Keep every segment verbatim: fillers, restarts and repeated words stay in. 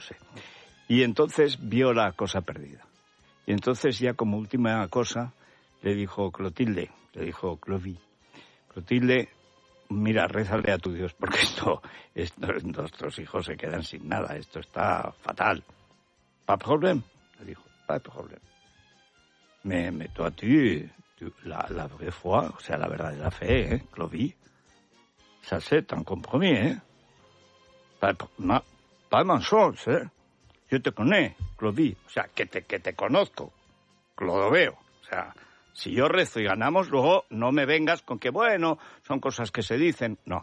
sé. Y entonces vio la cosa perdida. Y entonces ya como última cosa le dijo Clotilde, le dijo Clovis, Clotilde, mira, rézale a tu Dios, porque esto, esto, nuestros hijos se quedan sin nada, esto está fatal. Pas de problème, le dijo, pas de problème. Mais, mais toi, tu, tu la, la vraie foi, o sea, la verdadera fe, ¿eh, Clovis? Ça c'est un compromis, ¿eh? Pas, pas, pas mensonge, ¿eh? Yo te conozco, Clovis, o sea, que te, que te conozco, lo veo, o sea, si yo rezo y ganamos, luego no me vengas con que, bueno, son cosas que se dicen, no.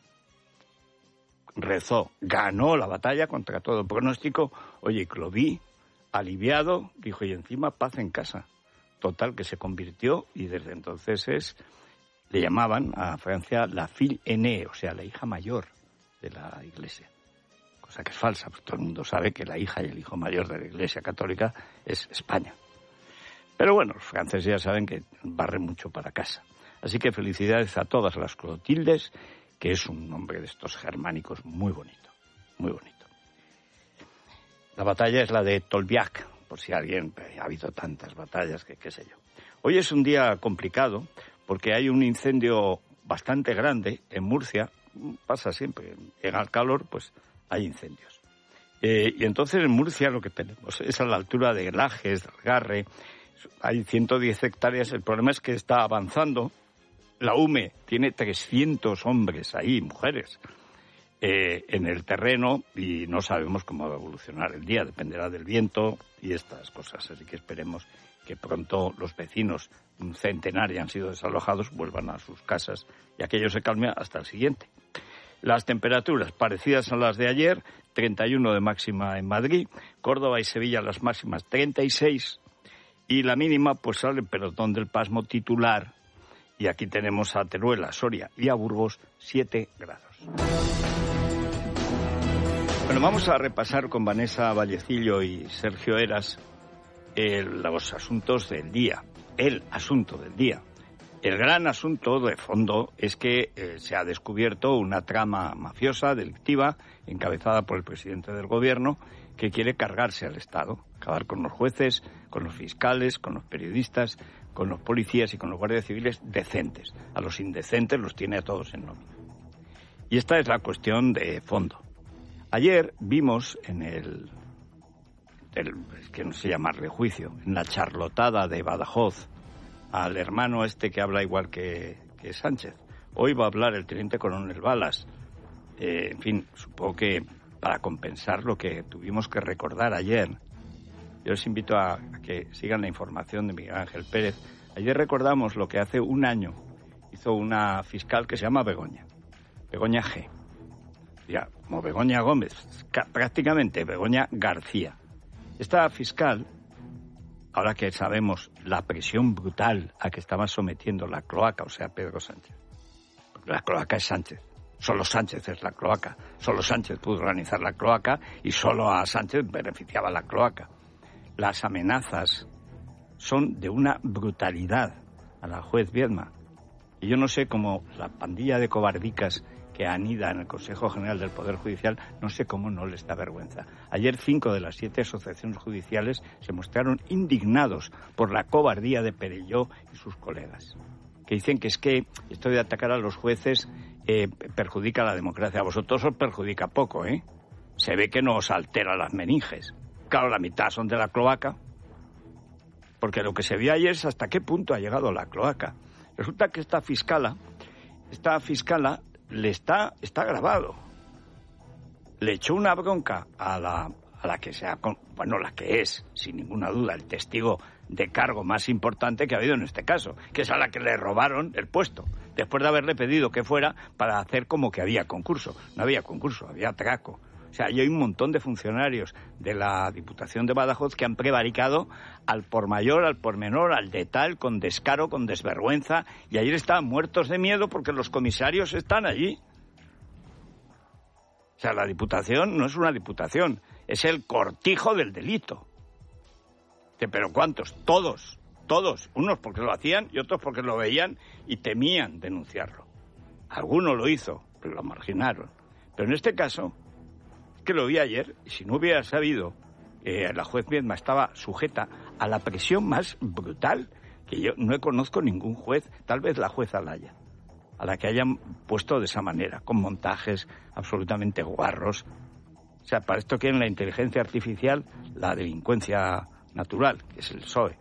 Rezó, ganó la batalla contra todo pronóstico, oye, Clovis, aliviado, dijo, y encima paz en casa. Total, que se convirtió, y desde entonces es, le llamaban a Francia la fille aînée, o sea, la hija mayor de la Iglesia. Cosa que es falsa, pues todo el mundo sabe que la hija y el hijo mayor de la Iglesia Católica es España. Pero bueno, los franceses ya saben que barren mucho para casa. Así que felicidades a todas las Clotildes, que es un nombre de estos germánicos muy bonito, muy bonito. La batalla es la de Tolbiac, por si alguien, ha habido tantas batallas que qué sé yo. Hoy es un día complicado porque hay un incendio bastante grande en Murcia, pasa siempre, en el calor pues hay incendios. Eh, y entonces en Murcia lo que tenemos es a la altura de Lajes, de Algarre, hay ciento diez hectáreas, el problema es que está avanzando, la U M E tiene trescientos hombres ahí, mujeres, eh, en el terreno y no sabemos cómo va a evolucionar el día, dependerá del viento y estas cosas, así que esperemos que pronto los vecinos, un centenario han sido desalojados, vuelvan a sus casas y aquello se calme hasta el siguiente. Las temperaturas parecidas a las de ayer, treinta y uno de máxima en Madrid, Córdoba y Sevilla las máximas treinta y seis y la mínima pues sale el pelotón del pasmo titular y aquí tenemos a Teruel, a Soria y a Burgos siete grados. Bueno, vamos a repasar con Vanessa Vallecillo y Sergio Eras eh, los asuntos del día, el asunto del día. El gran asunto de fondo es que eh, se ha descubierto una trama mafiosa, delictiva, encabezada por el presidente del gobierno, que quiere cargarse al Estado, acabar con los jueces, con los fiscales, con los periodistas, con los policías y con los guardias civiles decentes. A los indecentes los tiene a todos en nómina. Y esta es la cuestión de fondo. Ayer vimos en el, el es que no sé llamarle juicio, en la charlotada de Badajoz, al hermano este que habla igual que, que Sánchez. Hoy va a hablar el teniente coronel Balas. Eh, en fin, supongo que para compensar lo que tuvimos que recordar ayer, yo les invito a, a que sigan la información de Miguel Ángel Pérez. Ayer recordamos lo que hace un año hizo una fiscal que se llama Begoña, Begoña G. Ya, como Begoña Gómez, prácticamente Begoña García. Esta fiscal, ahora que sabemos la presión brutal a que estaba sometiendo la cloaca, o sea, Pedro Sánchez. La cloaca es Sánchez. Solo Sánchez es la cloaca. Solo Sánchez pudo organizar la cloaca y solo a Sánchez beneficiaba la cloaca. Las amenazas son de una brutalidad a la juez Viedma. Y yo no sé cómo la pandilla de cobardicas que anida en el Consejo General del Poder Judicial, no sé cómo no les da vergüenza. Ayer cinco de las siete asociaciones judiciales se mostraron indignados por la cobardía de Perelló y sus colegas, que dicen que es que esto de atacar a los jueces eh, perjudica a la democracia. A vosotros os perjudica poco, ¿eh? Se ve que no os altera las meninges. Claro, la mitad son de la cloaca, porque lo que se vio ayer es hasta qué punto ha llegado la cloaca. Resulta que esta fiscala, esta fiscala le está, está grabado. Le echó una bronca a la, a la que sea, bueno, la que es, sin ninguna duda, el testigo de cargo más importante que ha habido en este caso, que es a la que le robaron el puesto, después de haberle pedido que fuera para hacer como que había concurso. No había concurso, había atraco. O sea, hay un montón de funcionarios de la Diputación de Badajoz que han prevaricado al por mayor, al por menor, al de tal, con descaro, con desvergüenza, y ayer estaban muertos de miedo porque los comisarios están allí. O sea, la Diputación no es una Diputación, es el cortijo del delito. ¿Pero cuántos? Todos, todos. Unos porque lo hacían y otros porque lo veían y temían denunciarlo. Alguno lo hizo, pero lo marginaron. Pero en este caso que lo vi ayer, y si no hubiera sabido, eh, la juez Viedma estaba sujeta a la presión más brutal, que yo no conozco ningún juez, tal vez la jueza Laya, a la que hayan puesto de esa manera, con montajes absolutamente guarros. O sea, para esto quieren la inteligencia artificial, la delincuencia natural, que es el P S O E.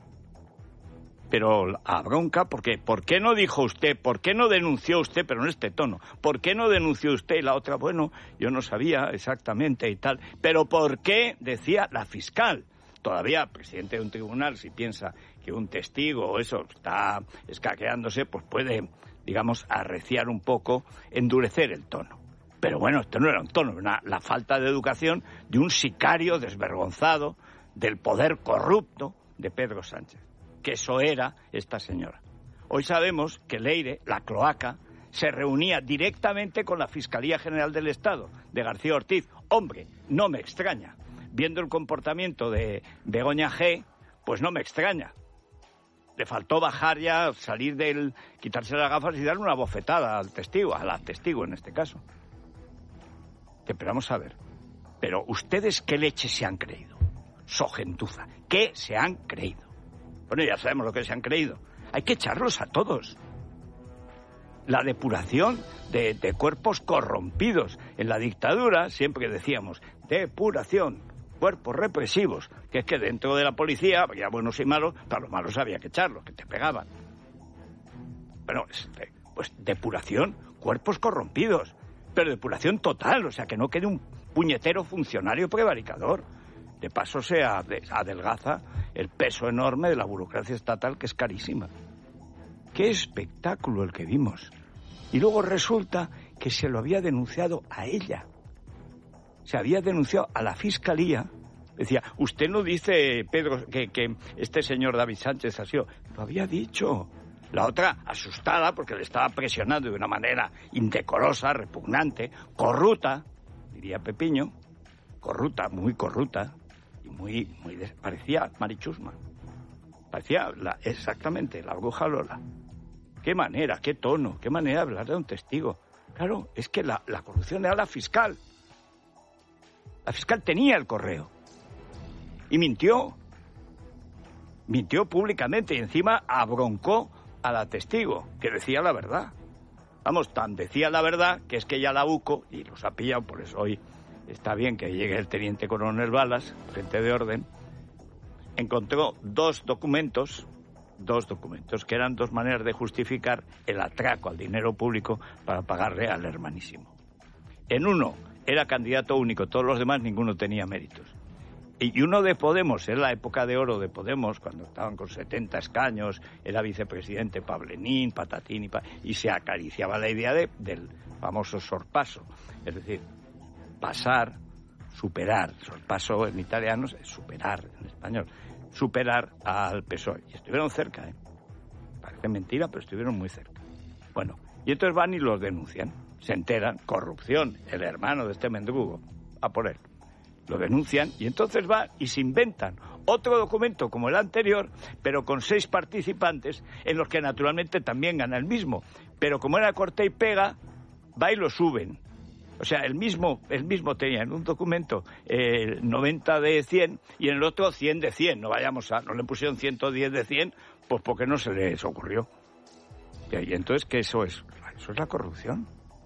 Pero a bronca, porque ¿por qué no dijo usted? ¿Por qué no denunció usted, pero en este tono? ¿Por qué no denunció usted? Y la otra, bueno, yo no sabía exactamente y tal. ¿Pero por qué? Decía la fiscal. Todavía, presidente de un tribunal, si piensa que un testigo o eso está escaqueándose, pues puede, digamos, arreciar un poco, endurecer el tono. Pero bueno, esto no era un tono, era la falta de educación de un sicario desvergonzado del poder corrupto de Pedro Sánchez, que eso era esta señora. Hoy sabemos que Leire, la cloaca, se reunía directamente con la Fiscalía General del Estado, de García Ortiz. Hombre, no me extraña. Viendo el comportamiento de Begoña G., pues no me extraña. Le faltó bajar ya, salir del, quitarse las gafas y darle una bofetada al testigo, a la testigo en este caso. Que, pero vamos a ver, pero ¿ustedes qué leche se han creído? Sogentuza, ¿qué se han creído? Bueno, ya sabemos lo que se han creído. Hay que echarlos a todos. La depuración de, de cuerpos corrompidos. En la dictadura siempre decíamos, depuración, cuerpos represivos, que es que dentro de la policía había buenos y malos, para los malos había que echarlos, que te pegaban. Bueno, pues depuración, cuerpos corrompidos. Pero depuración total, o sea, que no quede un puñetero funcionario prevaricador. De paso se adelgaza el peso enorme de la burocracia estatal, que es carísima. ¡Qué espectáculo el que vimos! Y luego resulta que se lo había denunciado a ella. Se había denunciado a la Fiscalía. Decía, usted no dice, Pedro, que, que este señor David Sánchez ha sido... Lo había dicho. La otra, asustada, porque le estaba presionando de una manera indecorosa, repugnante, corrupta, diría Pepiño, corrupta, muy corrupta, y muy, muy des... parecía Marichusma. Parecía la, exactamente la bruja Lola. Qué manera, qué tono, qué manera de hablar de un testigo. Claro, es que la, la corrupción era la fiscal. La fiscal tenía el correo. Y mintió. Mintió públicamente y encima abroncó a la testigo, que decía la verdad. Vamos, tan decía la verdad que es que ya la UCO, y los ha pillado, por eso hoy está bien que llegue el teniente coronel Balas, gente de orden, encontró dos documentos, dos documentos, que eran dos maneras de justificar el atraco al dinero público para pagarle al hermanísimo. En uno era candidato único, todos los demás ninguno tenía méritos. Y uno de Podemos, era la época de oro de Podemos, cuando estaban con setenta escaños, era vicepresidente Pablenín, Patatín y, pa, y se acariciaba la idea de, del famoso sorpaso. Es decir, pasar, superar, sorpaso en italiano es superar en español, superar al P S O E. Y estuvieron cerca, ¿eh? Parece mentira, pero estuvieron muy cerca. Bueno, y entonces van y los denuncian, se enteran, corrupción, el hermano de este mendrugo, a por él. Lo denuncian y entonces van y se inventan otro documento como el anterior, pero con seis participantes, en los que naturalmente también gana el mismo. Pero como era corta y pega, va y lo suben. O sea, el mismo, el mismo tenía en un documento eh, noventa de cien y en el otro cien de cien. No vayamos a, no le pusieron ciento diez de cien, pues porque no se les ocurrió. Y entonces, ¿qué eso es? Eso es la corrupción.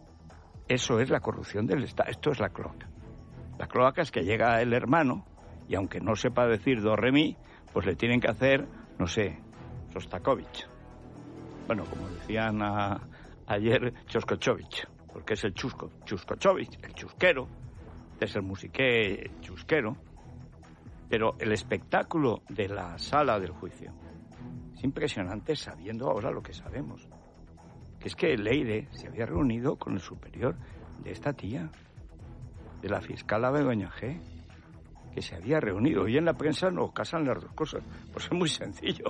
Eso es la corrupción del Estado. Esto es la cloaca. La cloaca es que llega el hermano y aunque no sepa decir do, re, mi, pues le tienen que hacer, no sé, Sostakovich. Bueno, como decían a, ayer, Choscochovich, porque es el chusco, Chuscochovich, el chusquero, es el musiqué chusquero. Pero el espectáculo de la sala del juicio es impresionante sabiendo ahora lo que sabemos. Que es que Leire se había reunido con el superior de esta tía, de la fiscal Begoña G., que se había reunido. Y en la prensa nos casan las dos cosas. Pues es muy sencillo.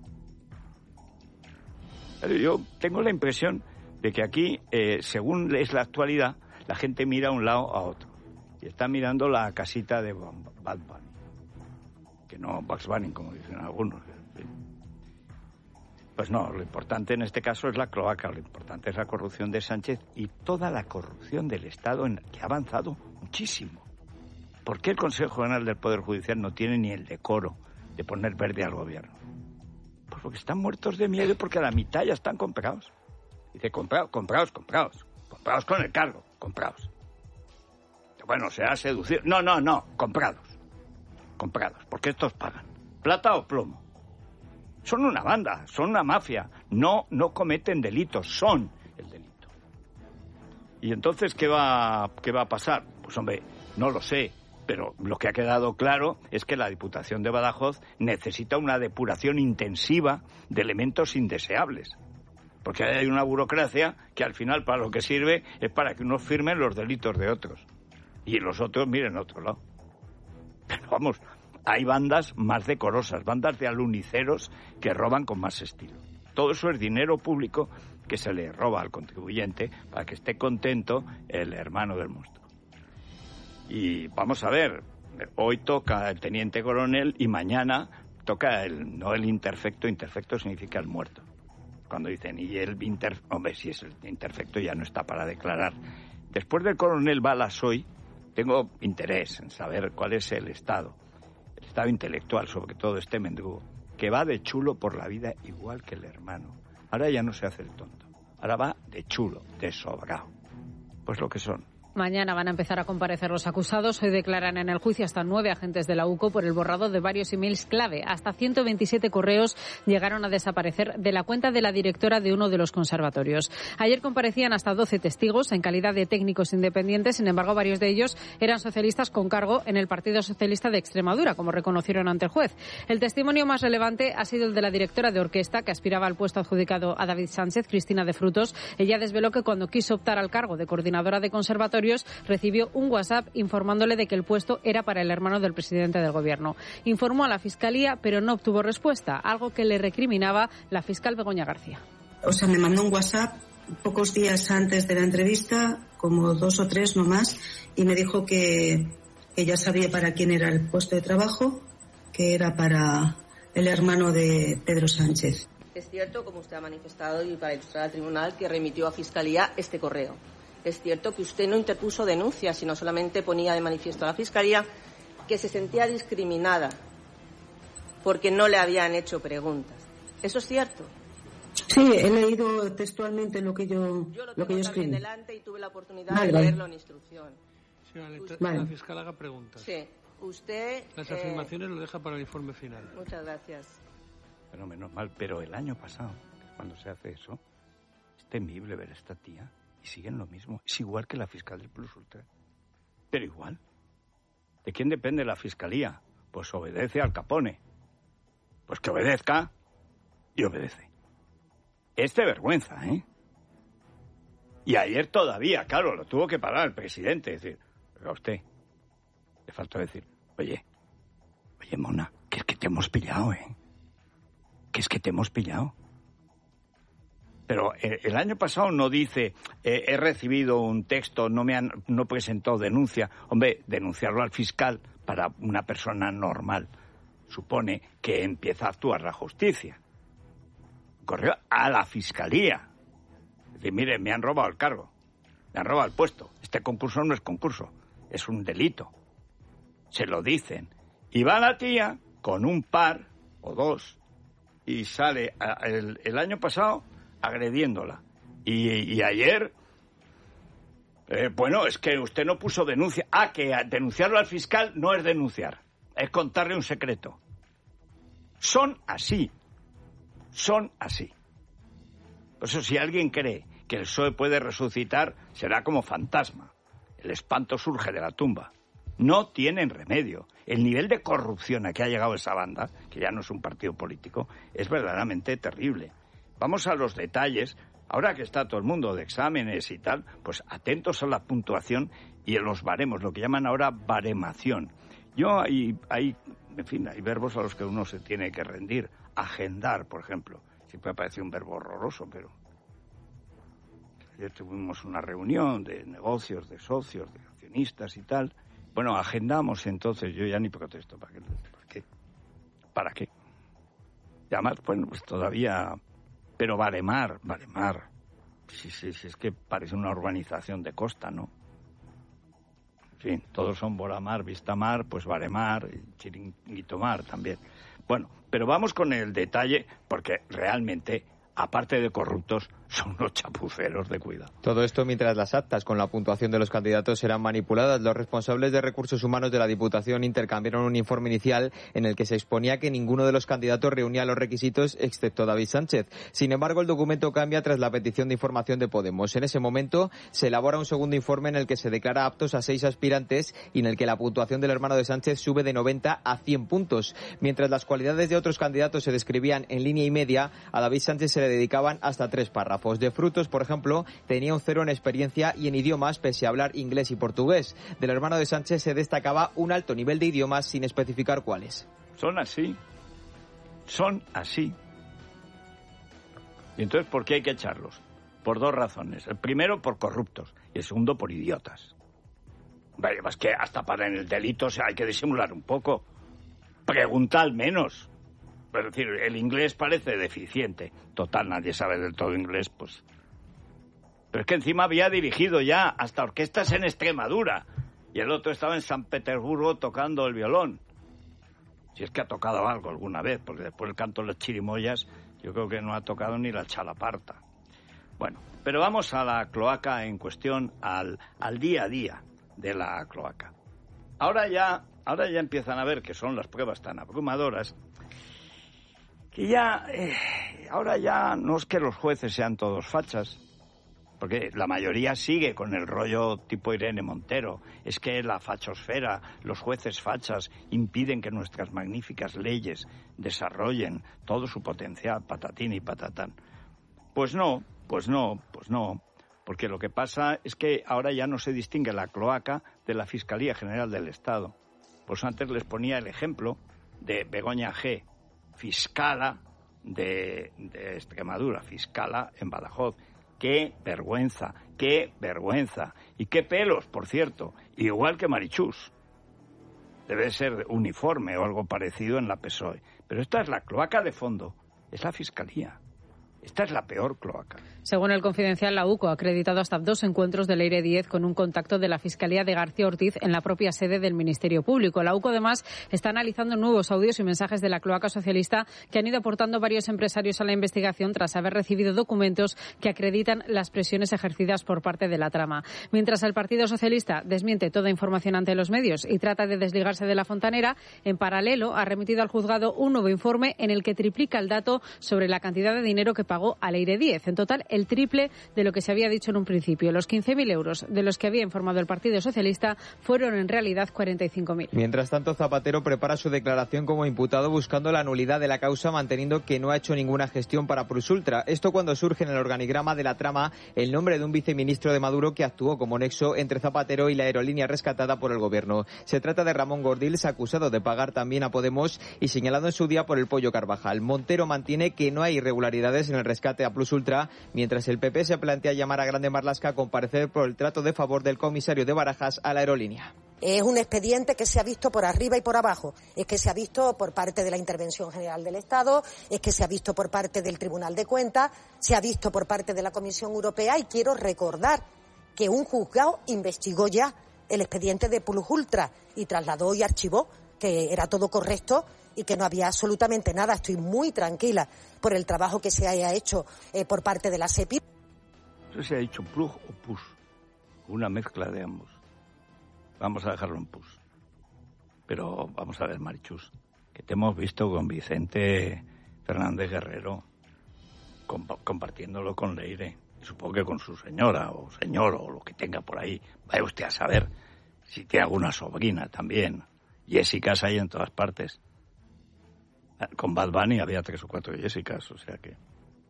Pero yo tengo la impresión de que aquí, eh, según es la actualidad, la gente mira a un lado a otro. Y está mirando la casita de Bad Bunny. Que no Bugs Bunny, como dicen algunos. Pues no, lo importante en este caso es la cloaca, lo importante es la corrupción de Sánchez y toda la corrupción del Estado en que ha avanzado muchísimo. ¿Por qué el Consejo General del Poder Judicial no tiene ni el decoro de poner verde al gobierno? Pues porque están muertos de miedo y porque a la mitad ya están comprados. Dice, comprados, comprados, comprados. Comprados con el cargo, comprados. Bueno, se ha seducido. No, no, no, comprados. Comprados, porque estos pagan. ¿Plata o plomo? Son una banda, son una mafia. No, no cometen delitos, son el delito. ¿Y entonces qué va, qué va a pasar? Pues hombre, no lo sé, pero lo que ha quedado claro es que la Diputación de Badajoz necesita una depuración intensiva de elementos indeseables. Porque hay una burocracia que al final para lo que sirve es para que unos firmen los delitos de otros. Y los otros miren a otro lado. Pero vamos, hay bandas más decorosas, bandas de aluniceros que roban con más estilo. Todo eso es dinero público que se le roba al contribuyente para que esté contento el hermano del monstruo. Y vamos a ver, hoy toca el teniente coronel y mañana toca el no el interfecto, interfecto significa el muerto. Cuando dicen, y el inter... Hombre, si es el interfecto ya no está para declarar. Después del coronel Balas hoy, tengo interés en saber cuál es el estado, el estado intelectual, sobre todo este mendrugo, que va de chulo por la vida igual que el hermano. Ahora ya no se hace el tonto, ahora va de chulo, de sobrado. Pues lo que son. Mañana van a empezar a comparecer los acusados. Hoy declaran en el juicio hasta nueve agentes de la U C O por el borrado de varios emails clave. Hasta ciento veintisiete correos llegaron a desaparecer de la cuenta de la directora de uno de los conservatorios. Ayer comparecían hasta doce testigos en calidad de técnicos independientes. Sin embargo, varios de ellos eran socialistas con cargo en el Partido Socialista de Extremadura, como reconocieron ante el juez. El testimonio más relevante ha sido el de la directora de orquesta, que aspiraba al puesto adjudicado a David Sánchez, Cristina de Frutos. Ella desveló que cuando quiso optar al cargo de coordinadora de conservatorios, recibió un WhatsApp informándole de que el puesto era para el hermano del presidente del gobierno. Informó a la Fiscalía, pero no obtuvo respuesta, algo que le recriminaba la fiscal Begoña García. O sea, me mandó un WhatsApp pocos días antes de la entrevista, como dos o tres no más, y me dijo que, que ya sabía para quién era el puesto de trabajo, que era para el hermano de Pedro Sánchez. Es cierto, como usted ha manifestado y para ilustrar al tribunal, que remitió a Fiscalía este correo. Es cierto que usted no interpuso denuncia, sino solamente ponía de manifiesto a la Fiscalía que se sentía discriminada porque no le habían hecho preguntas. ¿Eso es cierto? Sí, he leído textualmente lo que yo, yo lo, lo que yo escribí. escribí. Delante y tuve la oportunidad vale, de vale. leerlo en instrucción. Sí, vale, usted, la fiscal haga preguntas. Sí, usted... Las eh, afirmaciones lo deja para el informe final. Muchas gracias. Pero menos mal, pero el año pasado, cuando se hace eso, es temible ver a esta tía. Y siguen lo mismo. Es igual que la fiscal del Plus Ultra. Pero igual. ¿De quién depende la fiscalía? Pues obedece al Capone. Pues que obedezca y obedece. Es de vergüenza, ¿eh? Y ayer todavía, claro, lo tuvo que parar el presidente. Es decir, a usted le faltó decir, oye, oye, mona, que es que te hemos pillado, ¿eh? Que es que te hemos pillado. Pero el año pasado no dice, eh, he recibido un texto, no me han, no presentó denuncia. Hombre, denunciarlo al fiscal para una persona normal supone que empieza a actuar la justicia. Corrió a la fiscalía. Es decir, mire, me han robado el cargo, me han robado el puesto. Este concurso no es concurso, es un delito. Se lo dicen. Y va la tía con un par o dos y sale a, el, el año pasado agrediéndola. Y, y ayer, eh, bueno, es que usted no puso denuncia. Ah, que denunciarlo al fiscal no es denunciar, es contarle un secreto. Son así, son así. Por eso, si alguien cree que el P S O E puede resucitar, será como fantasma. El espanto surge de la tumba. No tienen remedio. El nivel de corrupción a que ha llegado esa banda, que ya no es un partido político, es verdaderamente terrible. Vamos a los detalles. Ahora que está todo el mundo de exámenes y tal, pues atentos a la puntuación y a los baremos, lo que llaman ahora baremación. Yo hay, hay, en fin, hay verbos a los que uno se tiene que rendir. Agendar, por ejemplo. Siempre parece un verbo horroroso, pero... Ayer tuvimos una reunión de negocios, de socios, de accionistas y tal. Bueno, agendamos entonces, yo ya ni protesto. ¿Para qué? ¿Para qué? ¿Para qué? Y además, bueno, pues todavía... Pero Baremar, Baremar, sí, sí, sí, es que parece una urbanización de costa, ¿no? En fin, todos son Boramar, Vistamar, pues Baremar, Chiringuito Mar también. Bueno, pero vamos con el detalle, porque realmente, aparte de corruptos, son unos chapuceros de cuidado. Todo esto mientras las actas con la puntuación de los candidatos eran manipuladas. Los responsables de recursos humanos de la Diputación intercambiaron un informe inicial en el que se exponía que ninguno de los candidatos reunía los requisitos excepto David Sánchez. Sin embargo, el documento cambia tras la petición de información de Podemos. En ese momento se elabora un segundo informe en el que se declara aptos a seis aspirantes y en el que la puntuación del hermano de Sánchez sube de noventa a cien puntos. Mientras las cualidades de otros candidatos se describían en línea y media, a David Sánchez se le dedicaban hasta tres párrafos. De Frutos, por ejemplo, tenía un cero en experiencia y en idiomas, pese a hablar inglés y portugués. Del hermano de Sánchez se destacaba un alto nivel de idiomas sin especificar cuáles. Son así. Son así. Y entonces, ¿por qué hay que echarlos? Por dos razones. El primero, por corruptos. Y el segundo, por idiotas. Vaya, es que hasta para en el delito, o sea, hay que disimular un poco. Pregunta al menos. Es decir, el inglés parece deficiente. Total, nadie sabe del todo inglés, pues. Pero es que encima había dirigido ya hasta orquestas en Extremadura. Y el otro estaba en San Petersburgo tocando el violón. Si es que ha tocado algo alguna vez, porque después el canto de las chirimoyas, yo creo que no ha tocado ni la chalaparta. Bueno, pero vamos a la cloaca en cuestión, al, al día a día de la cloaca. Ahora ya, ahora ya empiezan a ver que son las pruebas tan abrumadoras que ya, eh, ahora ya no es que los jueces sean todos fachas, porque la mayoría sigue con el rollo tipo Irene Montero. Es que la fachosfera, los jueces fachas, impiden que nuestras magníficas leyes desarrollen todo su potencial, patatín y patatán. Pues no, pues no, pues no, porque lo que pasa es que ahora ya no se distingue la cloaca de la Fiscalía General del Estado. Pues antes les ponía el ejemplo de Begoña G., fiscala de, de Extremadura, fiscala en Badajoz. ¡Qué vergüenza! ¡Qué vergüenza! Y qué pelos, por cierto, igual que Marichus. Debe ser uniforme o algo parecido en la P S O E. Pero esta es la cloaca de fondo, es la Fiscalía. Esta es la peor cloaca. Según el Confidencial, la UCO ha acreditado hasta dos encuentros de Leire Díez con un contacto de la Fiscalía de García Ortiz en la propia sede del Ministerio Público. La UCO, además, está analizando nuevos audios y mensajes de la cloaca socialista que han ido aportando varios empresarios a la investigación tras haber recibido documentos que acreditan las presiones ejercidas por parte de la trama. Mientras el Partido Socialista desmiente toda información ante los medios y trata de desligarse de la fontanera, en paralelo ha remitido al juzgado un nuevo informe en el que triplica el dato sobre la cantidad de dinero que pagó a Leire Díez. En total, el triple de lo que se había dicho en un principio. Los quince mil euros de los que había informado el Partido Socialista fueron en realidad cuarenta y cinco mil. Mientras tanto, Zapatero prepara su declaración como imputado buscando la nulidad de la causa, manteniendo que no ha hecho ninguna gestión para Prusultra. Esto cuando surge en el organigrama de la trama el nombre de un viceministro de Maduro que actuó como nexo entre Zapatero y la aerolínea rescatada por el gobierno. Se trata de Ramón Gordills, acusado de pagar también a Podemos y señalado en su día por el Pollo Carvajal. Montero mantiene que no hay irregularidades en el rescate a Prusultra, mientras el P P se plantea llamar a Grande Marlaska a comparecer por el trato de favor del comisario de Barajas a la aerolínea. Es un expediente que se ha visto por arriba y por abajo. Es que se ha visto por parte de la Intervención General del Estado, es que se ha visto por parte del Tribunal de Cuentas, se ha visto por parte de la Comisión Europea y quiero recordar que un juzgado investigó ya el expediente de Prusultra y trasladó y archivó que era todo correcto y que no había absolutamente nada. Estoy muy tranquila por el trabajo que se haya hecho eh, por parte de la SEPI. Eso se ha dicho plug o push, una mezcla de ambos. Vamos a dejarlo en push. Pero vamos a ver, Marichus, que te hemos visto con Vicente Fernández Guerrero comp- compartiéndolo con Leire. Supongo que con su señora o señor o lo que tenga por ahí. Vaya usted a saber si tiene alguna sobrina también. Jessicas hay en todas partes. Con Bad Bunny había tres o cuatro Jessicas, o sea que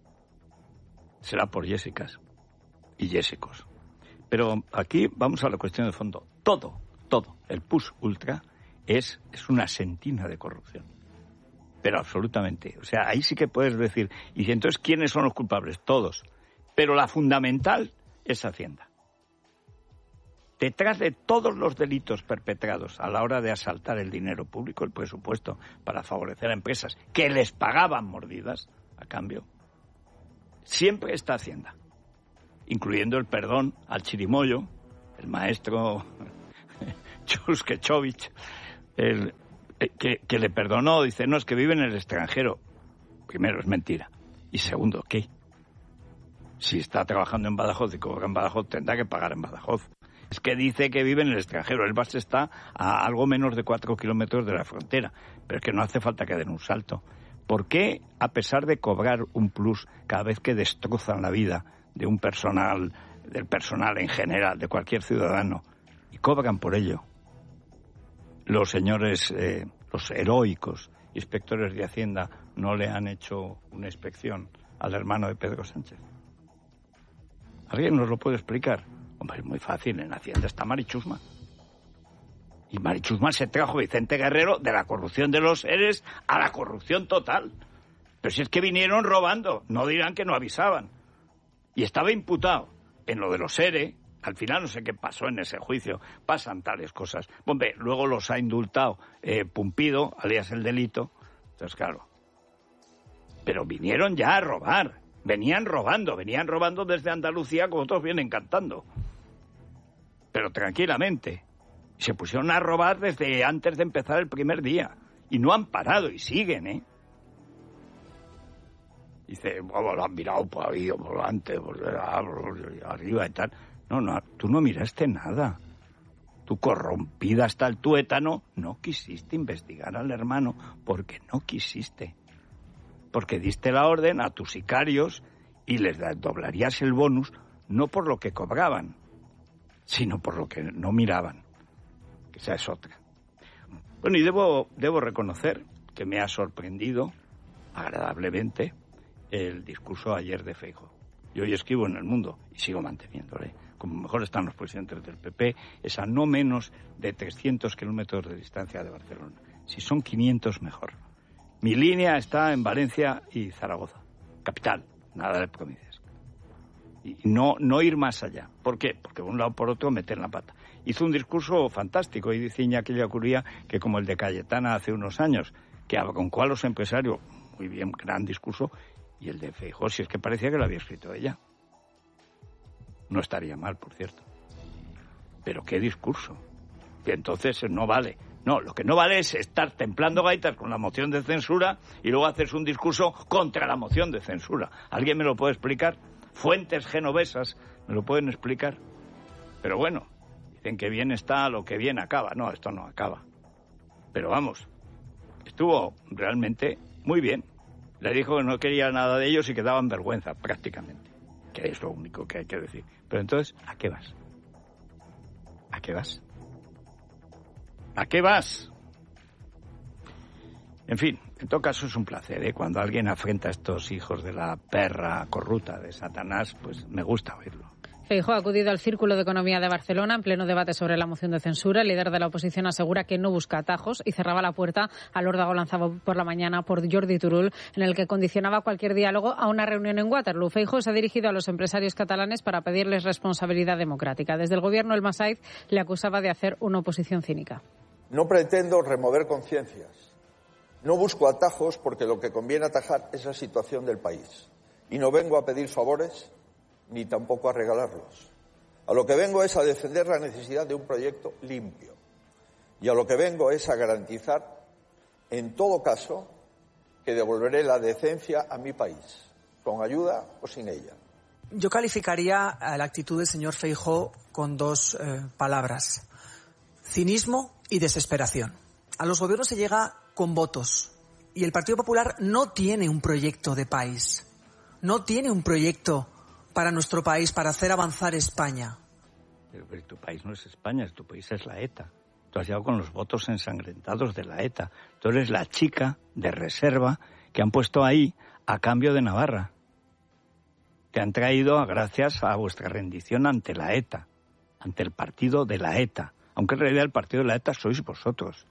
será por Jessicas y Jessicos. Pero aquí vamos a la cuestión de fondo. Todo, todo, el Pus Ultra es, es una sentina de corrupción. Pero absolutamente. O sea, ahí sí que puedes decir, y entonces, ¿quiénes son los culpables? Todos. Pero la fundamental es Hacienda. Detrás de todos los delitos perpetrados a la hora de asaltar el dinero público, el presupuesto, para favorecer a empresas que les pagaban mordidas a cambio, siempre está Hacienda, incluyendo el perdón al chirimoyo, el maestro Chuskechovich, el, que, que le perdonó, dice, no, es que vive en el extranjero. Primero, es mentira. Y segundo, ¿qué? Si está trabajando en Badajoz y cobra en Badajoz, tendrá que pagar en Badajoz. Es que dice que vive en el extranjero. El Bas está a algo menos de cuatro kilómetros de la frontera. Pero es que no hace falta que den un salto. ¿Por qué, a pesar de cobrar un plus cada vez que destrozan la vida de un personal, del personal en general, de cualquier ciudadano, y cobran por ello, los señores, eh, los heroicos inspectores de Hacienda no le han hecho una inspección al hermano de Pedro Sánchez? ¿Alguien nos lo puede explicar? Hombre, es muy fácil. En Hacienda está Mari Chusma. Y Mari Chusma se trajo a Vicente Guerrero de la corrupción de los seres a la corrupción total. Pero si es que vinieron robando, no dirán que no avisaban. Y estaba imputado en lo de los seres. Al final no sé qué pasó en ese juicio. Pasan tales cosas. Hombre, luego los ha indultado eh, Pumpido, alias el delito. Entonces, claro. Pero vinieron ya a robar. Venían robando, venían robando desde Andalucía, como todos vienen cantando. Pero tranquilamente. Y se pusieron a robar desde antes de empezar el primer día. Y no han parado, y siguen, ¿eh? Dice, bueno, lo han mirado por ahí, por delante, por arriba y tal. No, no, tú no miraste nada. Tú, corrompida hasta el tuétano, no quisiste investigar al hermano porque no quisiste. Porque diste la orden a tus sicarios y les doblarías el bonus no por lo que cobraban, sino por lo que no miraban. Que esa es otra. Bueno, y debo, debo reconocer que me ha sorprendido agradablemente el discurso ayer de Feijóo. Yo hoy escribo en El Mundo y sigo manteniéndole. Como mejor están los presidentes del P P, es a no menos de trescientos kilómetros de distancia de Barcelona. Si son quinientos, mejor. Mi línea está en Valencia y Zaragoza, capital, nada de provincias. Y no, no ir más allá. ¿Por qué? Porque de un lado por otro meten la pata. Hizo un discurso fantástico y dice Iñaki Yacuría que como el de Cayetana hace unos años, que con cual los empresarios, muy bien, gran discurso, y el de Feijóo, si es que parecía que lo había escrito ella. No estaría mal, por cierto. Pero qué discurso. Que entonces no vale. No, lo que no vale es estar templando gaitas con la moción de censura y luego haces un discurso contra la moción de censura. ¿Alguien me lo puede explicar? Fuentes genovesas me lo pueden explicar. Pero bueno, dicen que bien está lo que bien acaba. No, esto no acaba. Pero vamos, estuvo realmente muy bien. Le dijo que no quería nada de ellos y que daban vergüenza, prácticamente. Que es lo único que hay que decir. Pero entonces, ¿a qué vas? ¿A qué vas? ¿A qué vas? En fin, en todo caso es un placer, ¿eh? Cuando alguien afrenta a estos hijos de la perra corrupta de Satanás, pues me gusta oírlo. Feijóo ha acudido al Círculo de Economía de Barcelona en pleno debate sobre la moción de censura. El líder de la oposición asegura que no busca atajos y cerraba la puerta al órdago lanzado por la mañana por Jordi Turull, en el que condicionaba cualquier diálogo a una reunión en Waterloo. Feijóo se ha dirigido a los empresarios catalanes para pedirles responsabilidad democrática. Desde el gobierno, el Massaid le acusaba de hacer una oposición cínica. No pretendo remover conciencias. No busco atajos porque lo que conviene atajar es la situación del país. Y no vengo a pedir favores ni tampoco a regalarlos. A lo que vengo es a defender la necesidad de un proyecto limpio. Y a lo que vengo es a garantizar, en todo caso, que devolveré la decencia a mi país, con ayuda o sin ella. Yo calificaría la actitud del señor Feijóo con dos eh, palabras: cinismo y desesperación. A los gobiernos se llega con votos y el Partido Popular no tiene un proyecto de país, no tiene un proyecto para nuestro país, para hacer avanzar España. Pero, pero tu país no es España, tu país es la ETA. Tú has llegado con los votos ensangrentados de la ETA. Tú eres la chica de reserva que han puesto ahí a cambio de Navarra. Te han traído gracias a vuestra rendición ante la ETA, ante el partido de la ETA. Aunque en realidad el partido de la ETA sois vosotros.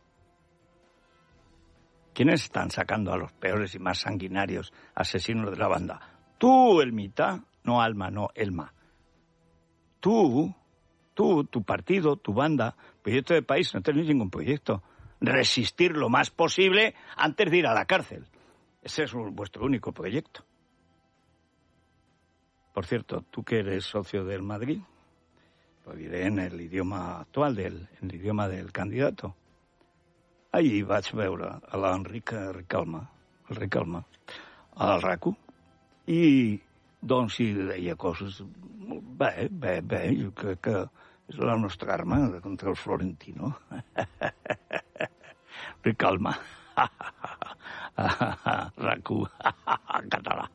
¿Quiénes están sacando a los peores y más sanguinarios asesinos de la banda? Tú, Elmita, no Alma, no Elma. Tú, tú, tu partido, tu banda, proyecto de país, no tenéis ningún proyecto. Resistir lo más posible antes de ir a la cárcel. Ese es vuestro único proyecto. Por cierto, tú que eres socio del Madrid, lo diré en el idioma actual, del, en el idioma del candidato. Ahir vaig veure a l'Enric Ricalma, el Ricalma, al RAC u, i doncs hi deia coses bé, bé, bé, jo crec que és la nostra arma contra el Florentino. Ricalma, RAC u, català.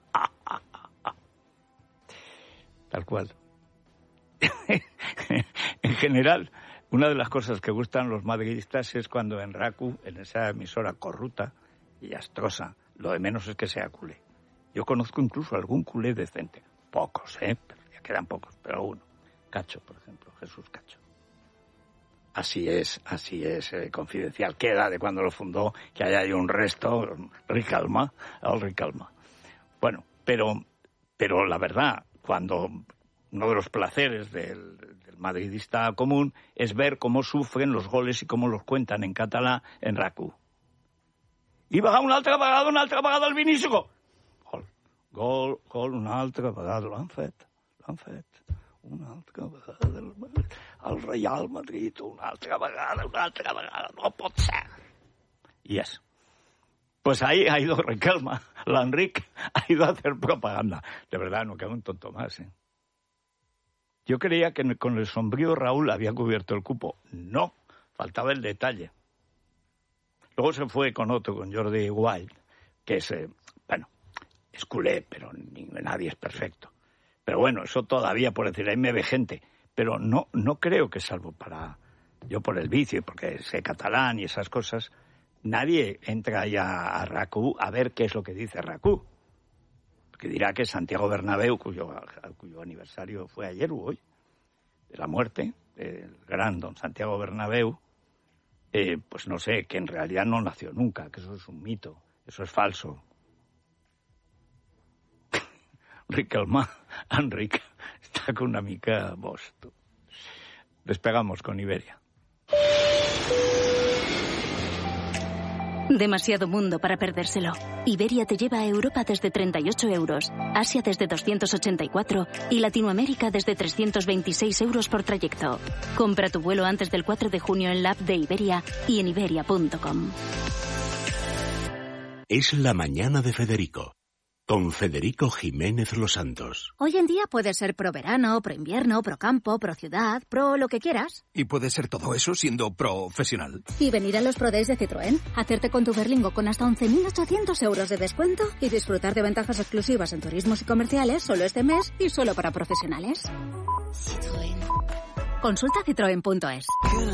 Tal cual. En general, una de las cosas que gustan los madridistas es cuando en RAC u, en esa emisora corrupta y astrosa, lo de menos es que sea culé. Yo conozco incluso algún culé decente. Pocos, ¿eh? Pero ya quedan pocos, pero uno. Cacho, por ejemplo, Jesús Cacho. Así es, así es, eh, confidencial. Queda de cuando lo fundó, que haya hay un resto, Ricalma, el Ricalma. Bueno, pero, pero la verdad, cuando uno de los placeres del, del madridista común es ver cómo sufren los goles y cómo los cuentan en catalán en RAC u. I va una altra vegada, una altra vegada el Vinícius. Gol, gol, gol, una altra vegada. L'han fet, l'han fet. Una altra vegada el, el Real Madrid, una altra vegada, una altra vegada. No pot ser. Y es. Pues ahí ha ido Ricalma, la Enric, ha ido a hacer propaganda. De verdad, no queda un tonto más, ¿eh? Yo creía que con el sombrío Raúl había cubierto el cupo. No, faltaba el detalle. Luego se fue con otro, con Jordi Wild, que es, eh, bueno, es culé, pero ni, nadie es perfecto. Pero bueno, eso todavía, por decir, ahí me ve gente. Pero no, no creo que, salvo para, yo por el vicio, porque sé catalán y esas cosas, nadie entra ya a RAC u a ver qué es lo que dice RAC u. Porque dirá que Santiago Bernabéu, cuyo, cuyo aniversario fue ayer u hoy, de la muerte, el gran don Santiago Bernabéu, eh, pues no sé, que en realidad no nació nunca, que eso es un mito, eso es falso. Ricalma, Enric, està con una mica bost. Despegamos con Iberia. Demasiado mundo para perdérselo. Iberia te lleva a Europa desde treinta y ocho euros, Asia desde doscientos ochenta y cuatro y Latinoamérica desde trescientos veintiséis euros por trayecto. Compra tu vuelo antes del cuatro de junio en la app de Iberia y en iberia punto com. Es la mañana de Federico, con Federico Jiménez Los Santos. Hoy en día puede ser pro verano, pro invierno, pro campo, pro ciudad, pro lo que quieras. Y puede ser todo eso siendo profesional. Y venir a los Pro Days de Citroën, hacerte con tu Berlingo con hasta once mil ochocientos euros de descuento y disfrutar de ventajas exclusivas en turismos y comerciales solo este mes y solo para profesionales. Citroën. Consulta citroen punto es.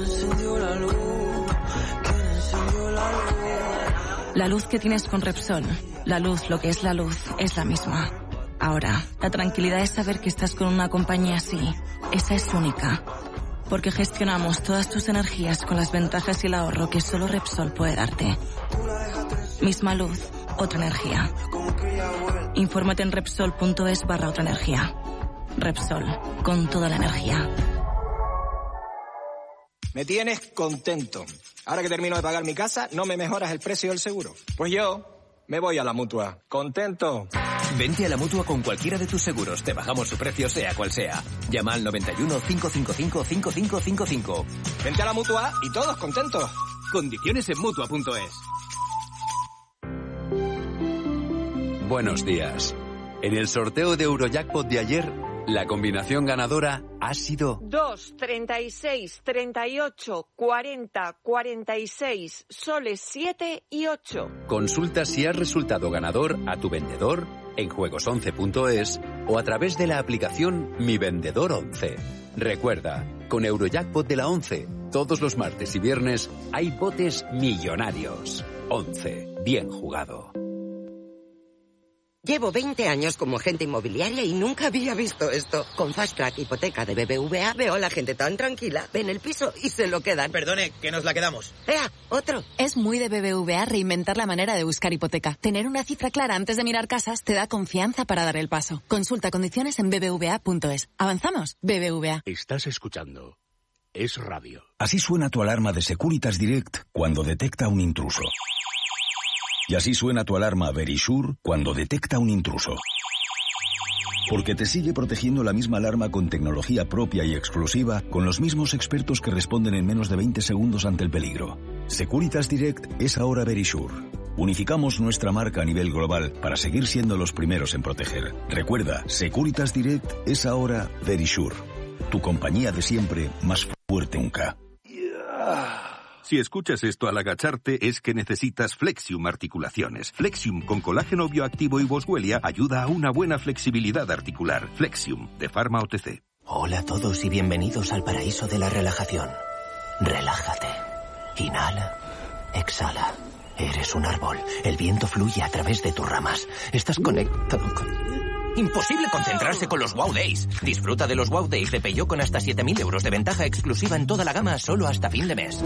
La luz que tienes con Repsol, la luz, lo que es la luz, es la misma. Ahora, la tranquilidad es saber que estás con una compañía así. Esa es única. Porque gestionamos todas tus energías con las ventajas y el ahorro que solo Repsol puede darte. Misma luz, otra energía. Infórmate en Repsol punto es barra otra energía. Repsol, con toda la energía. Me tienes contento. Ahora que termino de pagar mi casa, no me mejoras el precio del seguro. Pues yo me voy a la Mutua. Contento. Vente a la Mutua con cualquiera de tus seguros. Te bajamos su precio sea cual sea. Llama al noventa y uno, cinco cinco cinco, cinco cinco cinco cinco. Vente a la Mutua y todos contentos. Condiciones en Mutua punto es. Buenos días. En el sorteo de Eurojackpot de ayer, la combinación ganadora ha sido dos, treinta y seis, treinta y ocho, cuarenta, cuarenta y seis, soles siete y ocho. Consulta si has resultado ganador a tu vendedor en juegos once punto es o a través de la aplicación Mi Vendedor once. Recuerda, con Eurojackpot de la once, todos los martes y viernes hay botes millonarios. once. Bien jugado. Llevo veinte años como agente inmobiliaria y nunca había visto esto. Con Fast Track Hipoteca de B B V A veo a la gente tan tranquila. Ven el piso y se lo quedan. Perdone, que nos la quedamos. ¡Ea! ¡Otro! Es muy de B B V A reinventar la manera de buscar hipoteca. Tener una cifra clara antes de mirar casas te da confianza para dar el paso. Consulta condiciones en b b v a punto es. ¿Avanzamos? B B V A. Estás escuchando Es Radio. Así suena tu alarma de Securitas Direct cuando detecta un intruso. Y así suena tu alarma Verisure cuando detecta un intruso. Porque te sigue protegiendo la misma alarma con tecnología propia y exclusiva, con los mismos expertos que responden en menos de veinte segundos ante el peligro. Securitas Direct es ahora Verisure. Unificamos nuestra marca a nivel global para seguir siendo los primeros en proteger. Recuerda, Securitas Direct es ahora Verisure. Tu compañía de siempre, más fuerte nunca. Si escuchas esto al agacharte es que necesitas Flexium Articulaciones. Flexium con colágeno bioactivo y boswellia ayuda a una buena flexibilidad articular. Flexium, de Pharma O T C. Hola a todos y bienvenidos al paraíso de la relajación. Relájate. Inhala. Exhala. Eres un árbol. El viento fluye a través de tus ramas. Estás conectado con... Imposible concentrarse con los Wow Days. Disfruta de los Wow Days de Peugeot con hasta siete mil euros de ventaja exclusiva en toda la gama solo hasta fin de mes.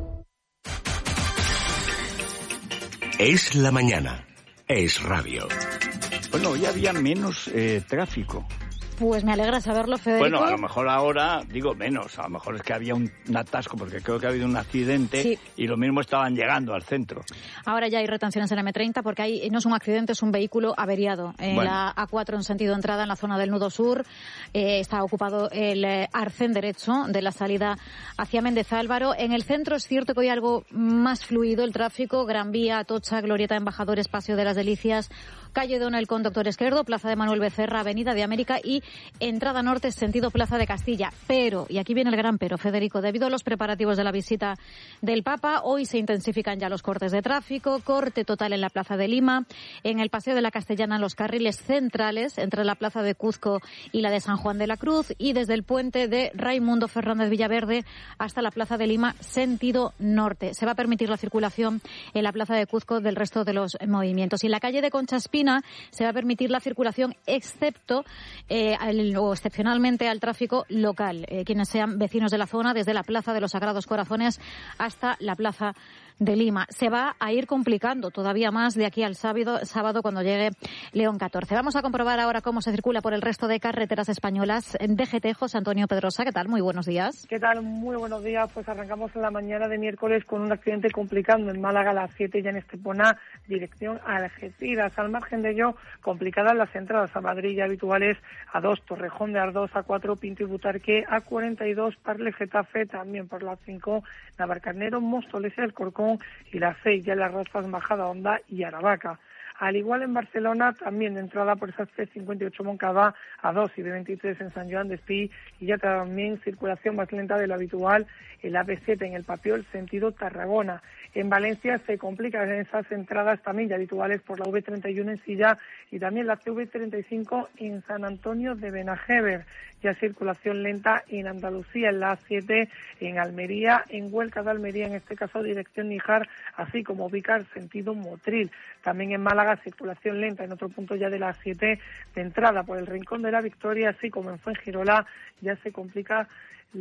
Es la mañana. Es radio. Bueno, hoy había menos eh, tráfico. Pues me alegra saberlo, Federico. Bueno, a lo mejor ahora, digo menos, a lo mejor es que había un, un atasco, porque creo que ha habido un accidente, sí, y lo mismo estaban llegando al centro. Ahora ya hay retenciones en la eme treinta porque hay, no es un accidente, es un vehículo averiado en bueno. la a cuatro en sentido entrada en la zona del nudo sur. Eh, está ocupado el eh, arcén derecho de la salida hacia Méndez Álvaro. En el centro es cierto que hoy algo más fluido el tráfico, Gran Vía, Atocha, Glorieta Embajadores, Paseo de las Delicias, calle Donel con Doctor Esquerdo, Plaza de Manuel Becerra, Avenida de América y entrada norte sentido Plaza de Castilla. Pero, y aquí viene el gran pero, Federico, debido a los preparativos de la visita del Papa, hoy se intensifican ya los cortes de tráfico, corte total en la Plaza de Lima, en el Paseo de la Castellana los carriles centrales entre la Plaza de Cuzco y la de San Juan de la Cruz y desde el puente de Raimundo Fernández Villaverde hasta la Plaza de Lima sentido norte. Se va a permitir la circulación en la Plaza de Cuzco del resto de los movimientos. Y en la calle de Concha Espina se va a permitir la circulación excepto eh, al, o excepcionalmente al tráfico local, eh, quienes sean vecinos de la zona, desde la Plaza de los Sagrados Corazones hasta la Plaza de Lima. Se va a ir complicando todavía más de aquí al sábado, sábado cuando llegue León catorce. Vamos a comprobar ahora cómo se circula por el resto de carreteras españolas. En D G T, José Antonio Pedrosa, ¿qué tal? Muy buenos días. ¿Qué tal? Muy buenos días. Pues arrancamos en la mañana de miércoles con un accidente complicando en Málaga a las siete ya en Estepona, dirección a Algeciras. Al margen de ello, complicadas las entradas a Madrid ya habituales a dos, Torrejón de Ardoz, a cuatro, Pinto y Butarque, a cuarenta y dos, Parle Getafe, también por las cinco, Navarcarnero, Móstoles, El Corcón y las seis ya las Rozas, Majada Honda y Aravaca. Al igual en Barcelona, también de entrada por esas C cincuenta y ocho Moncada a dos y B veintitrés en San Joan de Espí y ya también circulación más lenta de lo habitual en la B siete en el Papiol sentido Tarragona. En Valencia se complican esas entradas también ya habituales por la V treinta y uno en Silla y también la C V treinta y cinco en San Antonio de Benajever. Ya circulación lenta en Andalucía en la A siete, en Almería, en Huelca de Almería, en este caso dirección Níjar, así como Vícar sentido Motril. También en Málaga circulación lenta en otro punto ya de la A siete de entrada por el Rincón de la Victoria, así como en Fuengirola ya se complica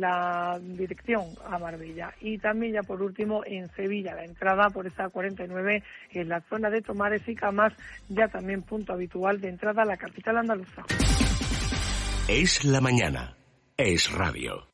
la dirección a Marbella. Y también ya por último en Sevilla, la entrada por esa cuarenta y nueve en la zona de Tomares y Camas, ya también punto habitual de entrada a la capital andaluza. Es la mañana. Es radio.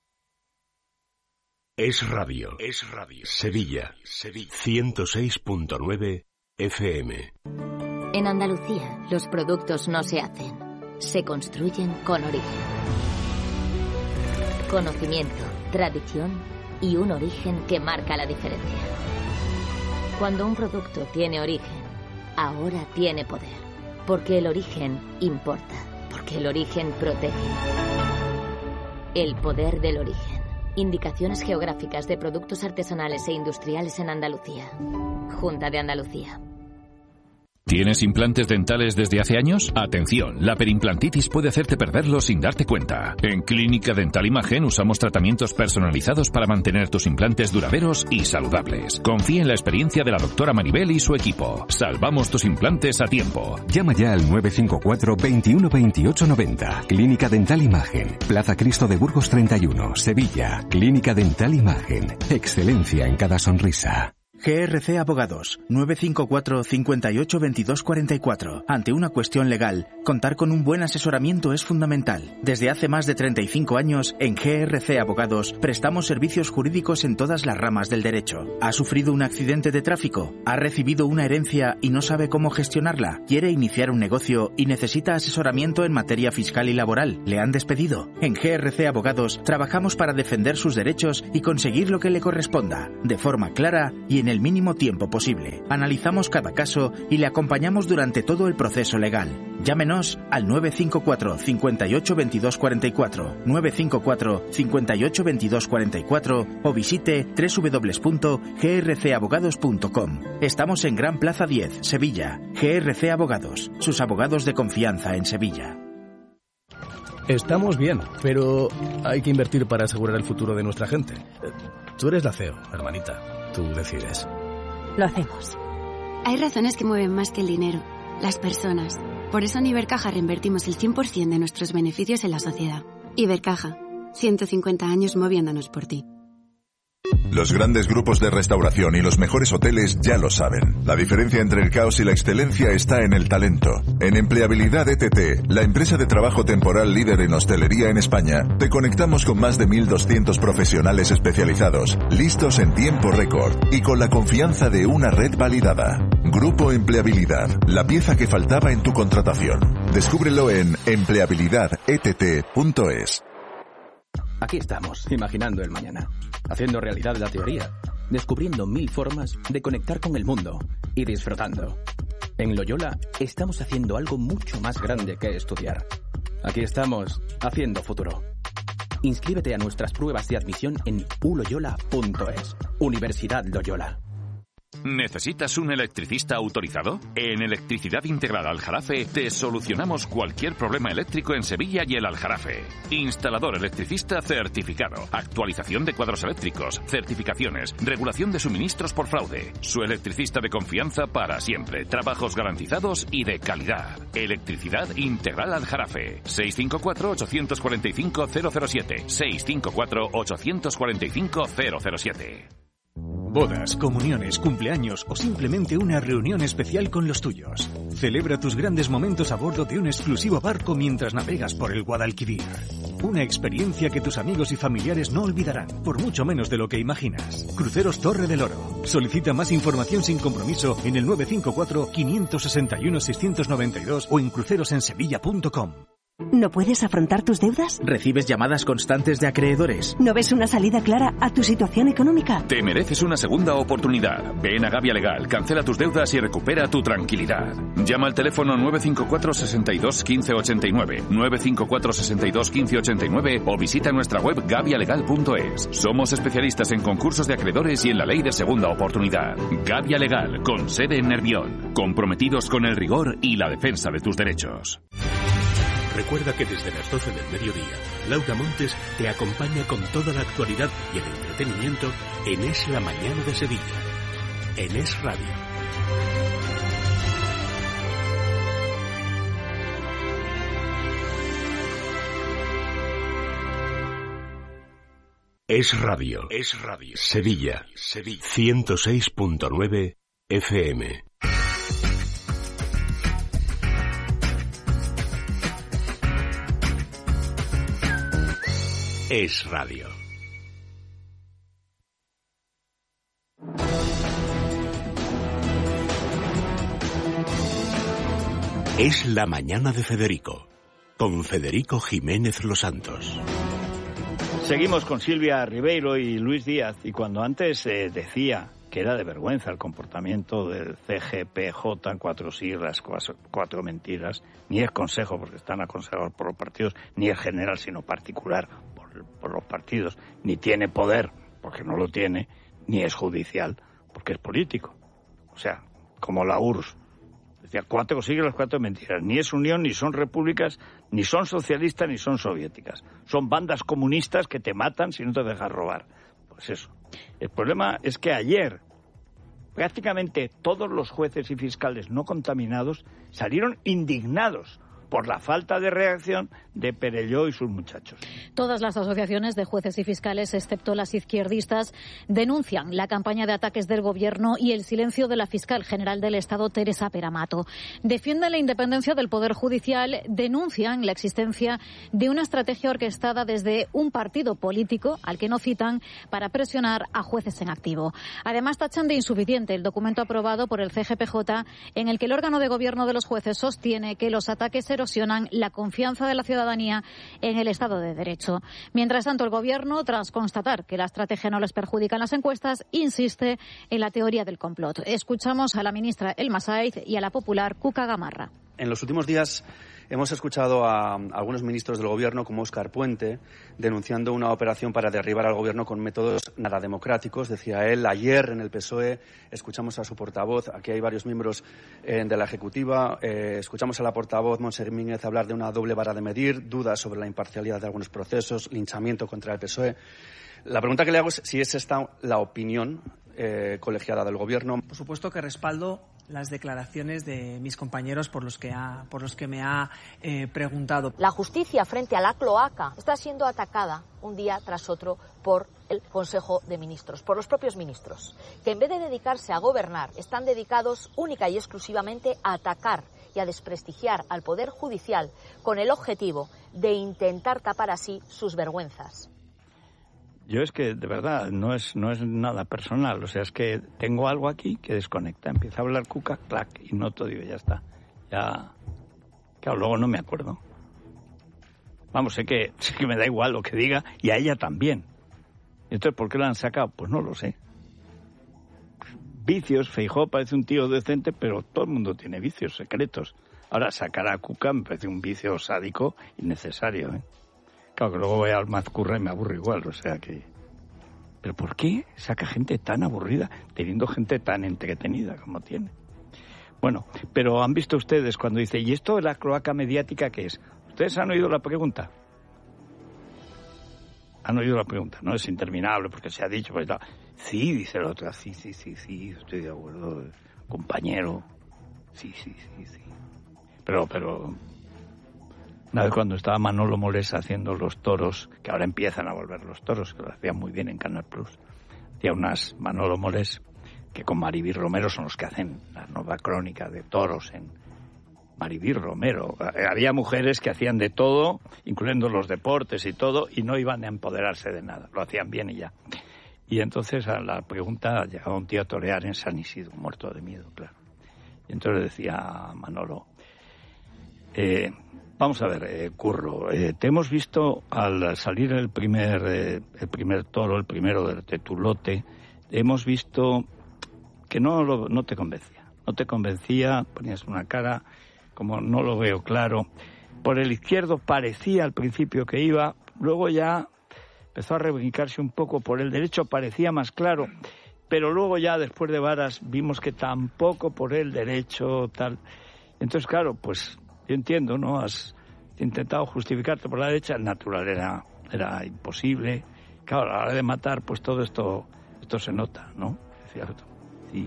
Es radio. Es radio. Sevilla. Sevilla. ciento seis punto nueve F M. En Andalucía, los productos no se hacen, se construyen con origen. Conocimiento, tradición y un origen que marca la diferencia. Cuando un producto tiene origen, ahora tiene poder. Porque el origen importa. Porque el origen protege. El poder del origen. Indicaciones geográficas de productos artesanales e industriales en Andalucía. Junta de Andalucía. ¿Tienes implantes dentales desde hace años? Atención, la perimplantitis puede hacerte perderlos sin darte cuenta. En Clínica Dental Imagen usamos tratamientos personalizados para mantener tus implantes duraderos y saludables. Confía en la experiencia de la doctora Maribel y su equipo. Salvamos tus implantes a tiempo. Llama ya al nueve cinco cuatro, veintiuno, veintiocho, noventa. Clínica Dental Imagen. Plaza Cristo de Burgos treinta y uno, Sevilla. Clínica Dental Imagen. Excelencia en cada sonrisa. G R C Abogados, nueve cinco cuatro, cinco ocho, veintidós cuarenta y cuatro. Ante una cuestión legal, contar con un buen asesoramiento es fundamental. Desde hace más de treinta y cinco años, en G R C Abogados, prestamos servicios jurídicos en todas las ramas del derecho. ¿Ha sufrido un accidente de tráfico? ¿Ha recibido una herencia y no sabe cómo gestionarla? ¿Quiere iniciar un negocio y necesita asesoramiento en materia fiscal y laboral? ¿Le han despedido? En G R C Abogados, trabajamos para defender sus derechos y conseguir lo que le corresponda, de forma clara y en el mínimo tiempo posible. Analizamos cada caso y le acompañamos durante todo el proceso legal. Llámenos al nueve cinco cuatro, cinco ocho, veintidós cuarenta y cuatro, nueve cinco cuatro, cinco ocho, veintidós cuarenta y cuatro o visite doble u doble u doble u punto g r c abogados punto com. Estamos en Gran Plaza diez, Sevilla. G R C Abogados, sus abogados de confianza en Sevilla. Estamos bien, pero hay que invertir para asegurar el futuro de nuestra gente. Tú eres la C E O, hermanita. Tú decides. Lo hacemos. Hay razones que mueven más que el dinero, las personas. Por eso en Ibercaja reinvertimos el cien por ciento de nuestros beneficios en la sociedad. Ibercaja, ciento cincuenta años moviéndonos por ti. Los grandes grupos de restauración y los mejores hoteles ya lo saben. La diferencia entre el caos y la excelencia está en el talento. En Empleabilidad E T T, la empresa de trabajo temporal líder en hostelería en España, te conectamos con más de mil doscientos profesionales especializados, listos en tiempo récord y con la confianza de una red validada. Grupo Empleabilidad, la pieza que faltaba en tu contratación. Descúbrelo en empleabilidad e t t punto es. Aquí estamos, imaginando el mañana, haciendo realidad la teoría, descubriendo mil formas de conectar con el mundo y disfrutando. En Loyola estamos haciendo algo mucho más grande que estudiar. Aquí estamos, haciendo futuro. Inscríbete a nuestras pruebas de admisión en u loyola punto es. Universidad Loyola. ¿Necesitas un electricista autorizado? En Electricidad Integral Aljarafe te solucionamos cualquier problema eléctrico en Sevilla y el Aljarafe. Instalador electricista certificado, actualización de cuadros eléctricos, certificaciones, regulación de suministros por fraude. Su electricista de confianza para siempre, trabajos garantizados y de calidad. Electricidad Integral Aljarafe. seis cinco cuatro, ocho cuatro cinco, cero cero siete. seis cinco cuatro, ocho cuatro cinco, cero cero siete. Bodas, comuniones, cumpleaños o simplemente una reunión especial con los tuyos. Celebra tus grandes momentos a bordo de un exclusivo barco mientras navegas por el Guadalquivir. Una experiencia que tus amigos y familiares no olvidarán, por mucho menos de lo que imaginas. Cruceros Torre del Oro. Solicita más información sin compromiso en el nueve cinco cuatro, cinco seis uno, seis nueve dos o en crucerosensevilla punto com. ¿No puedes afrontar tus deudas? ¿Recibes llamadas constantes de acreedores? ¿No ves una salida clara a tu situación económica? Te mereces una segunda oportunidad. Ven a Gavia Legal, cancela tus deudas y recupera tu tranquilidad. Llama al teléfono nueve cinco cuatro, seis dos, uno cinco ocho nueve, nueve cinco cuatro, seis dos, uno cinco ocho nueve o visita nuestra web gavia legal punto es. Somos especialistas en concursos de acreedores y en la ley de segunda oportunidad. Gavia Legal, con sede en Nervión. Comprometidos con el rigor y la defensa de tus derechos. Recuerda que desde las doce del mediodía, Laura Montes te acompaña con toda la actualidad y el entretenimiento en Es la Mañana de Sevilla, en Es Radio. Es Radio, Es Radio. Sevilla, Sevilla. ciento seis punto nueve F M. Es Radio. Es la mañana de Federico, con Federico Jiménez Los Santos. Seguimos con Silvia Ribeiro y Luis Díaz, y cuando antes eh, decía que era de vergüenza el comportamiento del C G P J, cuatro siglas, cuatro mentiras, ni es consejo, porque están aconsejados por los partidos, ni es general, sino particular por, por los partidos, ni tiene poder, porque no lo tiene, ni es judicial, porque es político. O sea, como la U R S S. Decía, cuatro siglas, cuatro mentiras. Ni es unión, ni son repúblicas, ni son socialistas, ni son soviéticas. Son bandas comunistas que te matan si no te dejas robar. Pues eso. El problema es que ayer prácticamente todos los jueces y fiscales no contaminados salieron indignados por la falta de reacción de Perelló y sus muchachos. Todas las asociaciones de jueces y fiscales, excepto las izquierdistas, denuncian la campaña de ataques del Gobierno y el silencio de la fiscal general del Estado, Teresa Peramato. Defienden la independencia del Poder Judicial, denuncian la existencia de una estrategia orquestada desde un partido político, al que no citan, para presionar a jueces en activo. Además, tachan de insuficiente el documento aprobado por el C G P J, en el que el órgano de gobierno de los jueces sostiene que los ataques erosionan la confianza de la ciudadanía en el Estado de Derecho. Mientras tanto, el Gobierno, tras constatar que la estrategia no les perjudica en las encuestas, insiste en la teoría del complot. Escuchamos a la ministra Elma Saiz y a la popular Cuca Gamarra. En los últimos días hemos escuchado a algunos ministros del Gobierno, como Óscar Puente, denunciando una operación para derribar al Gobierno con métodos nada democráticos, decía él. Ayer en el P S O E escuchamos a su portavoz, aquí hay varios miembros eh, de la Ejecutiva, eh, escuchamos a la portavoz Montse Mínguez hablar de una doble vara de medir, dudas sobre la imparcialidad de algunos procesos, linchamiento contra el P S O E. La pregunta que le hago es si es esta la opinión eh, colegiada del Gobierno. Por supuesto que respaldo las declaraciones de mis compañeros por los que, ha, por los que me ha eh, preguntado. La justicia frente a la cloaca está siendo atacada un día tras otro por el Consejo de Ministros, por los propios ministros, que en vez de dedicarse a gobernar, están dedicados única y exclusivamente a atacar y a desprestigiar al Poder Judicial con el objetivo de intentar tapar así sus vergüenzas. Yo es que, de verdad, no es no es nada personal. O sea, es que tengo algo aquí que desconecta. Empieza a hablar Cuca, clac, y no todo, digo, ya está. Ya, claro, luego no me acuerdo. Vamos, sé que, sé que me da igual lo que diga, y a ella también. Entonces, ¿por qué la han sacado? Pues no lo sé. Vicios, Feijóo parece un tío decente, pero todo el mundo tiene vicios secretos. Ahora, sacar a Cuca me parece un vicio sádico innecesario, ¿eh? Claro, que luego voy al Mazcurra y me aburro igual, o sea que... ¿Pero por qué saca gente tan aburrida, teniendo gente tan entretenida como tiene? Bueno, pero han visto ustedes cuando dice, ¿y esto de la cloaca mediática qué es? ¿Ustedes han oído la pregunta? Han oído la pregunta, no es interminable porque se ha dicho, pues, sí, dice la otra, sí, sí, sí, sí, estoy de acuerdo, compañero, sí, sí, sí, sí. Pero, pero... Una vez cuando estaba Manolo Molés haciendo los toros, que ahora empiezan a volver los toros, que lo hacían muy bien en Canal Plus, hacía unas Manolo Molés, que con Maribí Romero son los que hacen la nueva crónica de toros en Maribí Romero. Había mujeres que hacían de todo, incluyendo los deportes y todo, y no iban a empoderarse de nada, lo hacían bien y ya. Y entonces a la pregunta llegaba un tío a torear en San Isidro, muerto de miedo, claro. Y entonces decía a Manolo, eh, vamos a ver, eh, Curro, eh, te hemos visto al salir el primer, eh, el primer toro, el primero del Tetulote, hemos visto que no, lo, no te convencía, no te convencía, ponías una cara como no lo veo claro. Por el izquierdo parecía al principio que iba, luego ya empezó a reivindicarse un poco, por el derecho parecía más claro, pero luego ya después de varas vimos que tampoco por el derecho tal. Entonces, claro, pues yo entiendo, ¿no? Has intentado justificarte por la derecha, el natural era, era imposible. Claro, a la hora de matar, pues todo esto, esto se nota, ¿no? Es cierto, sí.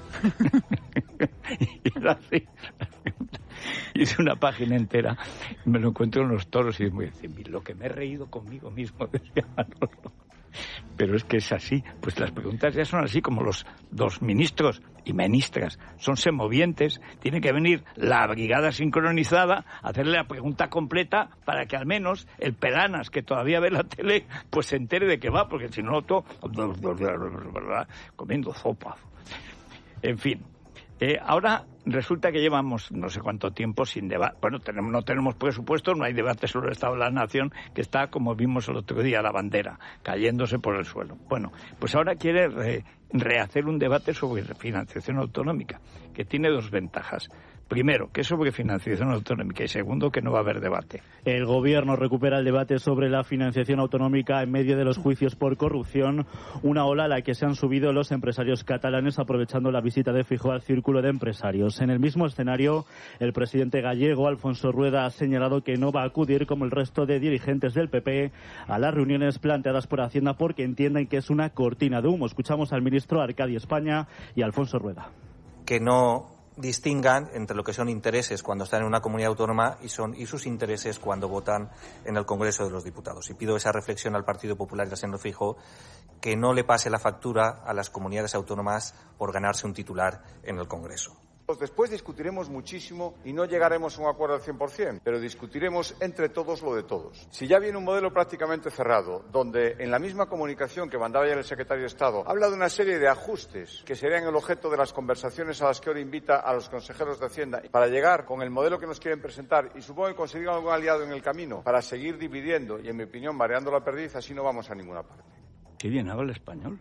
Y era así. Hice una página entera, me lo encuentro en los toros y me dice, lo que me he reído conmigo mismo, decía Manolo. Pero es que es así, pues las preguntas ya son así, como los dos ministros y ministras son semovientes, tiene que venir la brigada sincronizada a hacerle la pregunta completa para que al menos el Pelanas, que todavía ve la tele, pues se entere de qué va, porque si no, todo comiendo sopa. En fin, eh, ahora resulta que llevamos no sé cuánto tiempo sin debate. Bueno, tenemos, no tenemos presupuesto, no hay debate sobre el Estado de la Nación, que está, como vimos el otro día, la bandera, cayéndose por el suelo. Bueno, pues ahora quiere re, rehacer un debate sobre financiación autonómica, que tiene dos ventajas. Primero, que es sobre financiación autonómica, y segundo, que no va a haber debate. El Gobierno recupera el debate sobre la financiación autonómica en medio de los juicios por corrupción, una ola a la que se han subido los empresarios catalanes aprovechando la visita de Feijóo al círculo de empresarios. En el mismo escenario, el presidente gallego, Alfonso Rueda, ha señalado que no va a acudir, como el resto de dirigentes del P P, a las reuniones planteadas por Hacienda porque entienden que es una cortina de humo. Escuchamos al ministro Arcadio España y a Alfonso Rueda. Que no distingan entre lo que son intereses cuando están en una comunidad autónoma y son y sus intereses cuando votan en el Congreso de los Diputados. Y pido esa reflexión al Partido Popular y al señor Feijóo, que no le pase la factura a las comunidades autónomas por ganarse un titular en el Congreso. Después discutiremos muchísimo y no llegaremos a un acuerdo al cien por cien, pero discutiremos entre todos lo de todos. Si ya viene un modelo prácticamente cerrado, donde en la misma comunicación que mandaba ya el secretario de Estado habla de una serie de ajustes que serían el objeto de las conversaciones a las que ahora invita a los consejeros de Hacienda para llegar con el modelo que nos quieren presentar y supongo que conseguir algún aliado en el camino para seguir dividiendo y, en mi opinión, mareando la perdiz, así no vamos a ninguna parte. Qué bien habla el español.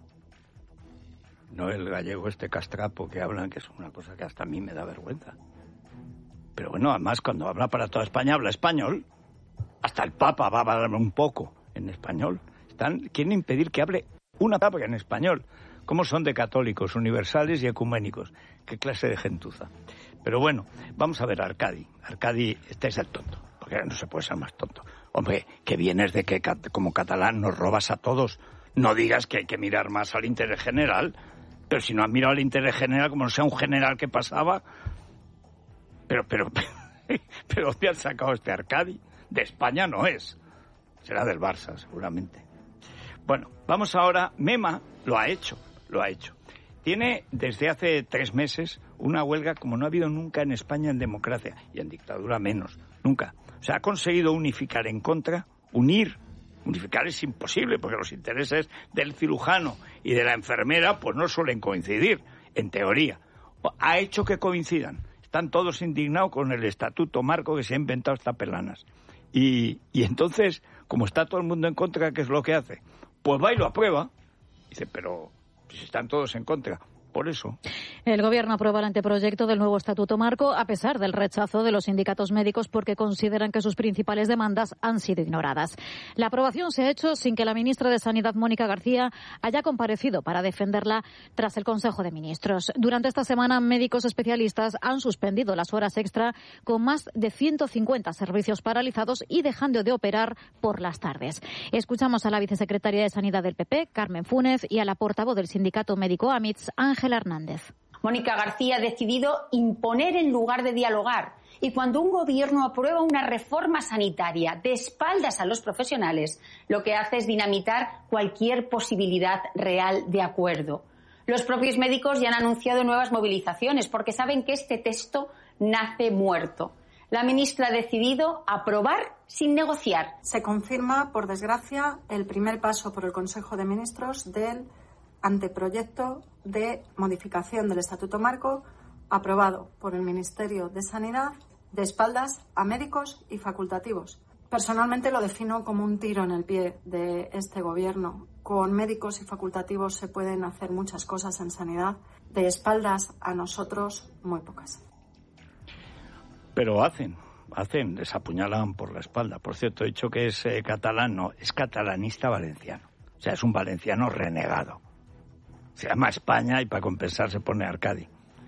No el gallego este castrapo que hablan, que es una cosa que hasta a mí me da vergüenza. Pero bueno, además cuando habla para toda España habla español. Hasta el Papa va a hablar un poco en español. Están, quieren impedir que hable una palabra en español. ¿Cómo son de católicos, universales y ecuménicos? ¿Qué clase de gentuza? Pero bueno, vamos a ver a Arcadi. Arcadi, este es el tonto, porque no se puede ser más tonto. Hombre, que vienes de que como catalán nos robas a todos. No digas que hay que mirar más al interés general. Pero si no han mirado al interés general, como no sea un general que pasaba. Pero, pero, pero, ¿dónde han sacado este Arcadi? De España no es. Será del Barça, seguramente. Bueno, vamos ahora. Mema lo ha hecho, lo ha hecho. Tiene desde hace tres meses una huelga como no ha habido nunca en España en democracia. Y en dictadura menos, nunca. O sea, ha conseguido unificar en contra, unir. Unificar es imposible porque los intereses del cirujano y de la enfermera pues no suelen coincidir, en teoría. Ha hecho que coincidan. Están todos indignados con el estatuto marco que se ha inventado esta pelanas. Y, y entonces, como está todo el mundo en contra, ¿qué es lo que hace? Pues va y lo aprueba. Dice, pero si están todos en contra. Por eso. El Gobierno aprueba el anteproyecto del nuevo Estatuto Marco a pesar del rechazo de los sindicatos médicos porque consideran que sus principales demandas han sido ignoradas. La aprobación se ha hecho sin que la ministra de Sanidad, Mónica García, haya comparecido para defenderla tras el Consejo de Ministros. Durante esta semana, médicos especialistas han suspendido las horas extra con más de ciento cincuenta servicios paralizados y dejando de operar por las tardes. Escuchamos a la vicesecretaria de Sanidad del P P, Carmen Fúnez, y a la portavoz del sindicato médico AMITS, Ángel Hernández. Mónica García ha decidido imponer en lugar de dialogar. Y cuando un gobierno aprueba una reforma sanitaria de espaldas a los profesionales, lo que hace es dinamitar cualquier posibilidad real de acuerdo. Los propios médicos ya han anunciado nuevas movilizaciones porque saben que este texto nace muerto. La ministra ha decidido aprobar sin negociar. Se confirma, por desgracia, el primer paso por el Consejo de Ministros del anteproyecto de modificación del Estatuto Marco aprobado por el Ministerio de Sanidad de espaldas a médicos y facultativos. Personalmente lo defino como un tiro en el pie de este Gobierno. Con médicos y facultativos se pueden hacer muchas cosas en sanidad. De espaldas a nosotros, muy pocas. Pero hacen, hacen, les apuñalan por la espalda. Por cierto, he dicho que es eh, catalán, no, es catalanista valenciano. O sea, es un valenciano renegado. Se llama España y para compensar se pone Arcadi.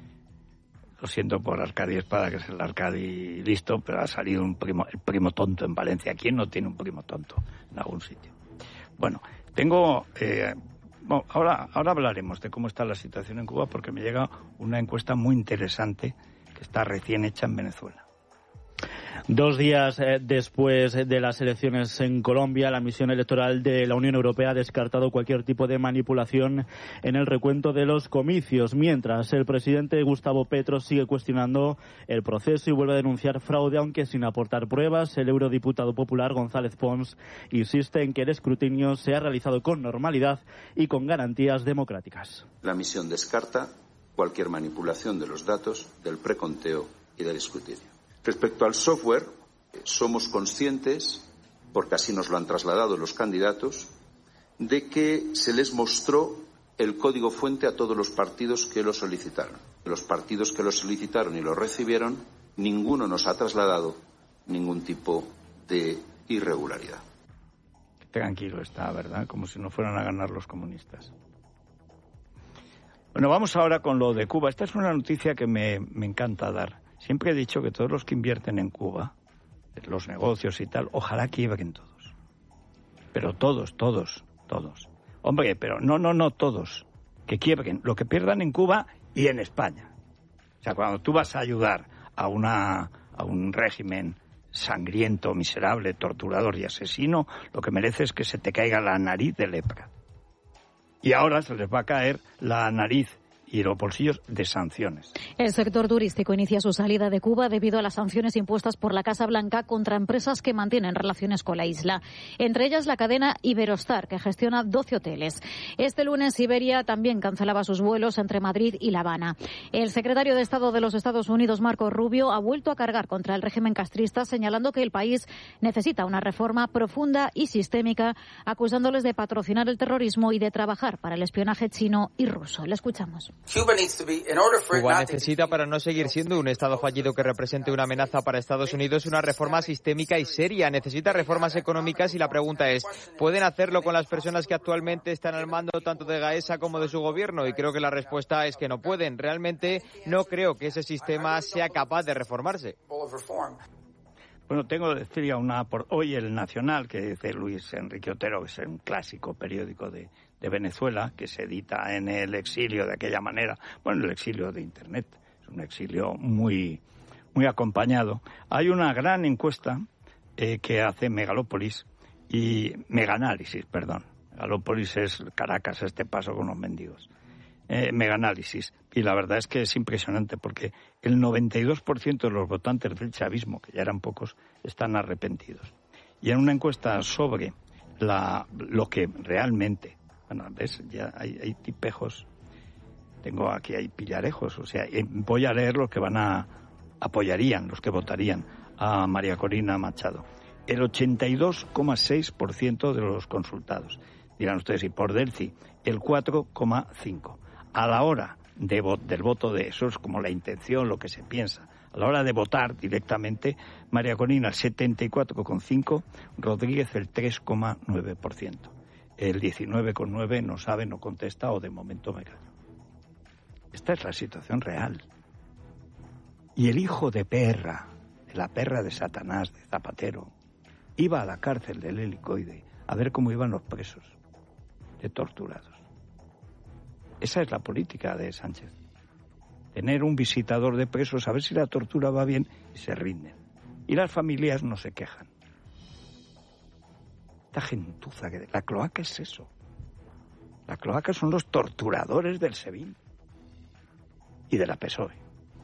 Lo siento por Arcadi Espada, que es el Arcadi listo, pero ha salido un primo, el primo tonto en Valencia. ¿Quién no tiene un primo tonto en algún sitio? Bueno, tengo... Eh, bueno, ahora, ahora hablaremos de cómo está la situación en Cuba porque me llega una encuesta muy interesante que está recién hecha en Venezuela. Dos días eh, después de las elecciones en Colombia, la misión electoral de la Unión Europea ha descartado cualquier tipo de manipulación en el recuento de los comicios, mientras el presidente Gustavo Petro sigue cuestionando el proceso y vuelve a denunciar fraude, aunque sin aportar pruebas. El eurodiputado popular González Pons insiste en que el escrutinio se ha realizado con normalidad y con garantías democráticas. La misión descarta cualquier manipulación de los datos del preconteo y del escrutinio. Respecto al software, somos conscientes, porque así nos lo han trasladado los candidatos, de que se les mostró el código fuente a todos los partidos que lo solicitaron. Los partidos que lo solicitaron y lo recibieron, ninguno nos ha trasladado ningún tipo de irregularidad. Tranquilo está, ¿verdad? Como si no fueran a ganar los comunistas. Bueno, vamos ahora con lo de Cuba. Esta es una noticia que me, me encanta dar. Siempre he dicho que todos los que invierten en Cuba, los negocios y tal, ojalá quiebren todos. Pero todos, todos, todos. Hombre, pero no, no, no todos. Que quiebren lo que pierdan en Cuba y en España. O sea, cuando tú vas a ayudar a, una, a un régimen sangriento, miserable, torturador y asesino, lo que merece es que se te caiga la nariz de lepra. Y ahora se les va a caer la nariz y los bolsillos de sanciones. El sector turístico inicia su salida de Cuba debido a las sanciones impuestas por la Casa Blanca contra empresas que mantienen relaciones con la isla. Entre ellas la cadena Iberostar, que gestiona doce hoteles. Este lunes Iberia también cancelaba sus vuelos entre Madrid y La Habana. El secretario de Estado de los Estados Unidos, Marco Rubio, ha vuelto a cargar contra el régimen castrista, señalando que el país necesita una reforma profunda y sistémica, acusándoles de patrocinar el terrorismo y de trabajar para el espionaje chino y ruso. Le escuchamos. Cuba necesita, para no seguir siendo un Estado fallido que represente una amenaza para Estados Unidos, una reforma sistémica y seria. Necesita reformas económicas y la pregunta es, ¿pueden hacerlo con las personas que actualmente están al mando tanto de Gaesa como de su gobierno? Y creo que la respuesta es que no pueden. Realmente no creo que ese sistema sea capaz de reformarse. Bueno, tengo que decir ya una por hoy El Nacional, que dice Luis Enrique Otero, que es un clásico periódico de, de Venezuela, que se edita en el exilio de aquella manera, bueno, el exilio de Internet, es un exilio muy, muy acompañado. Hay una gran encuesta eh, que hace Megalópolis, y Meganálisis, perdón. Megalópolis es Caracas, este paso con los mendigos. Eh, Meganálisis. Y la verdad es que es impresionante porque el noventa y dos por ciento de los votantes del chavismo, que ya eran pocos, están arrepentidos. Y en una encuesta sobre la, lo que realmente... Bueno, ves, ya hay, hay tipejos, tengo aquí, hay pillarejos, o sea, voy a leer los que van a... apoyarían, los que votarían a María Corina Machado. El ochenta y dos coma seis por ciento de los consultados. Dirán ustedes, y por Delci, el cuatro coma cinco por ciento. A la hora de vo- del voto de eso, es como la intención, lo que se piensa. A la hora de votar directamente, María Corina el setenta y cuatro coma cinco por ciento, Rodríguez el tres coma nueve por ciento. El diecinueve coma nueve por ciento no sabe, no contesta o de momento me callo. Esta es la situación real. Y el hijo de perra, de la perra de Satanás, de Zapatero, iba a la cárcel del Helicoide a ver cómo iban los presos, de torturados. Esa es la política de Sánchez. Tener un visitador de presos, a ver si la tortura va bien, y se rinden. Y las familias no se quejan. Esta gentuza, que la cloaca es eso. La cloaca son los torturadores del Sevilla y de la P S O E.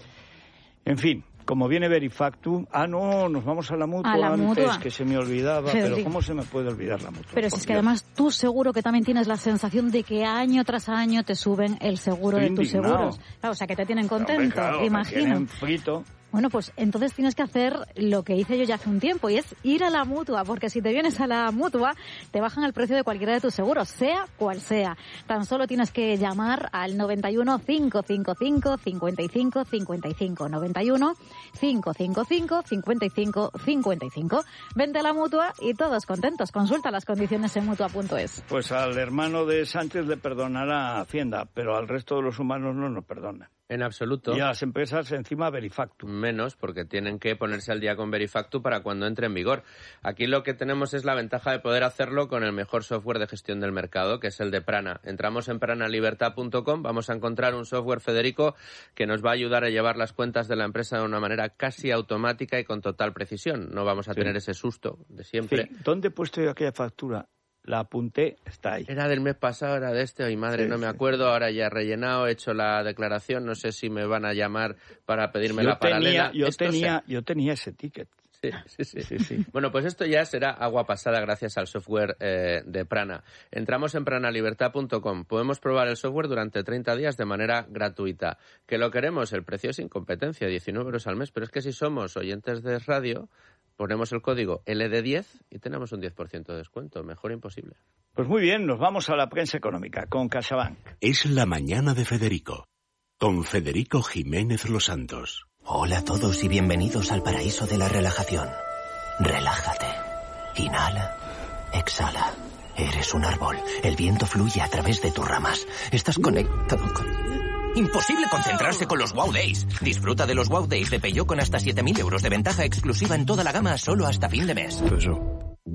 En fin, como viene Verifactu... Ah, no, nos vamos a la Mutua, a la antes, mutua. que se me olvidaba. Pero, pero sí. ¿cómo se me puede olvidar la Mutua? Pero si es que además tú seguro que también tienes la sensación de que año tras año te suben el seguro Estoy de tus indignado. seguros. Claro, o sea, que te tienen Hombre, contento, claro, me imagino. tienen frito. Bueno, pues entonces tienes que hacer lo que hice yo ya hace un tiempo, y es ir a la Mutua, porque si te vienes a la Mutua, te bajan el precio de cualquiera de tus seguros, sea cual sea. Tan solo tienes que llamar al noventa y uno, cinco cinco cinco, cincuenta y cinco cincuenta y cinco, noventa y uno, cinco cinco cinco, cincuenta y cinco cincuenta y cinco. Vente a la Mutua y todos contentos. Consulta las condiciones en mutua punto es. Pues al hermano de Sánchez le perdonará Hacienda, pero al resto de los humanos no nos perdonan. En absoluto. Y a las empresas encima Verifactu. Menos, porque tienen que ponerse al día con Verifactu para cuando entre en vigor. Aquí lo que tenemos es la ventaja de poder hacerlo con el mejor software de gestión del mercado, que es el de Prana. Entramos en prana libertad punto com, vamos a encontrar un software, Federico, que nos va a ayudar a llevar las cuentas de la empresa de una manera casi automática y con total precisión. No vamos a Sí. tener ese susto de siempre. Sí. ¿Dónde he puesto yo aquella factura? La apunté, está ahí. Era del mes pasado, era de este, ay madre, Sí, no me sí. acuerdo, ahora ya he rellenado, he hecho la declaración, no sé si me van a llamar para pedirme Yo la paralela. tenía, yo Esto tenía, se- yo tenía ese ticket. Sí, sí, sí, sí, sí. Bueno, pues esto ya será agua pasada gracias al software eh, de Prana. Entramos en prana libertad punto com. Podemos probar el software durante treinta días de manera gratuita. ¿Que lo queremos? El precio es sin competencia, diecinueve euros al mes. Pero es que si somos oyentes de radio, ponemos el código L D diez y tenemos un diez por ciento de descuento. Mejor imposible. Pues muy bien, nos vamos a la prensa económica con CaixaBank. Es la mañana de Federico, con Federico Jiménez Los Santos. Hola a todos y bienvenidos al paraíso de la relajación. Relájate. Inhala. Exhala. Eres un árbol. El viento fluye a través de tus ramas. Estás conectado con... Imposible concentrarse con los Wow Days. Disfruta de los Wow Days de Peugeot con hasta siete mil euros de ventaja exclusiva en toda la gama solo hasta fin de mes.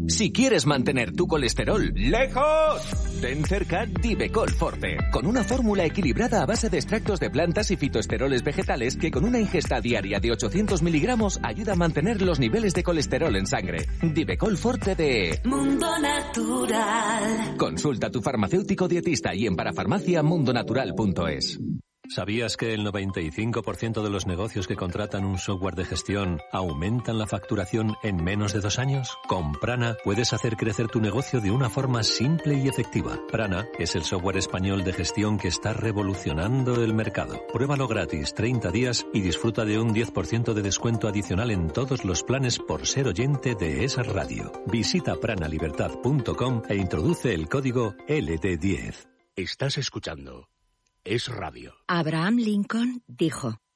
Si quieres mantener tu colesterol lejos, ten cerca Divecol Forte, con una fórmula equilibrada a base de extractos de plantas y fitoesteroles vegetales que con una ingesta diaria de ochocientos miligramos ayuda a mantener los niveles de colesterol en sangre. Divecol Forte de Mundo Natural. Consulta a tu farmacéutico dietista y en parafarmacia mundonatural punto es. ¿Sabías que el noventa y cinco por ciento de los negocios que contratan un software de gestión aumentan la facturación en menos de dos años? Con Prana puedes hacer crecer tu negocio de una forma simple y efectiva. Prana es el software español de gestión que está revolucionando el mercado. Pruébalo gratis treinta días y disfruta de un diez por ciento de descuento adicional en todos los planes por ser oyente de esa radio. Visita pranalibertad punto com e introduce el código L D diez. Estás escuchando Es Radio. Abraham Lincoln dijo: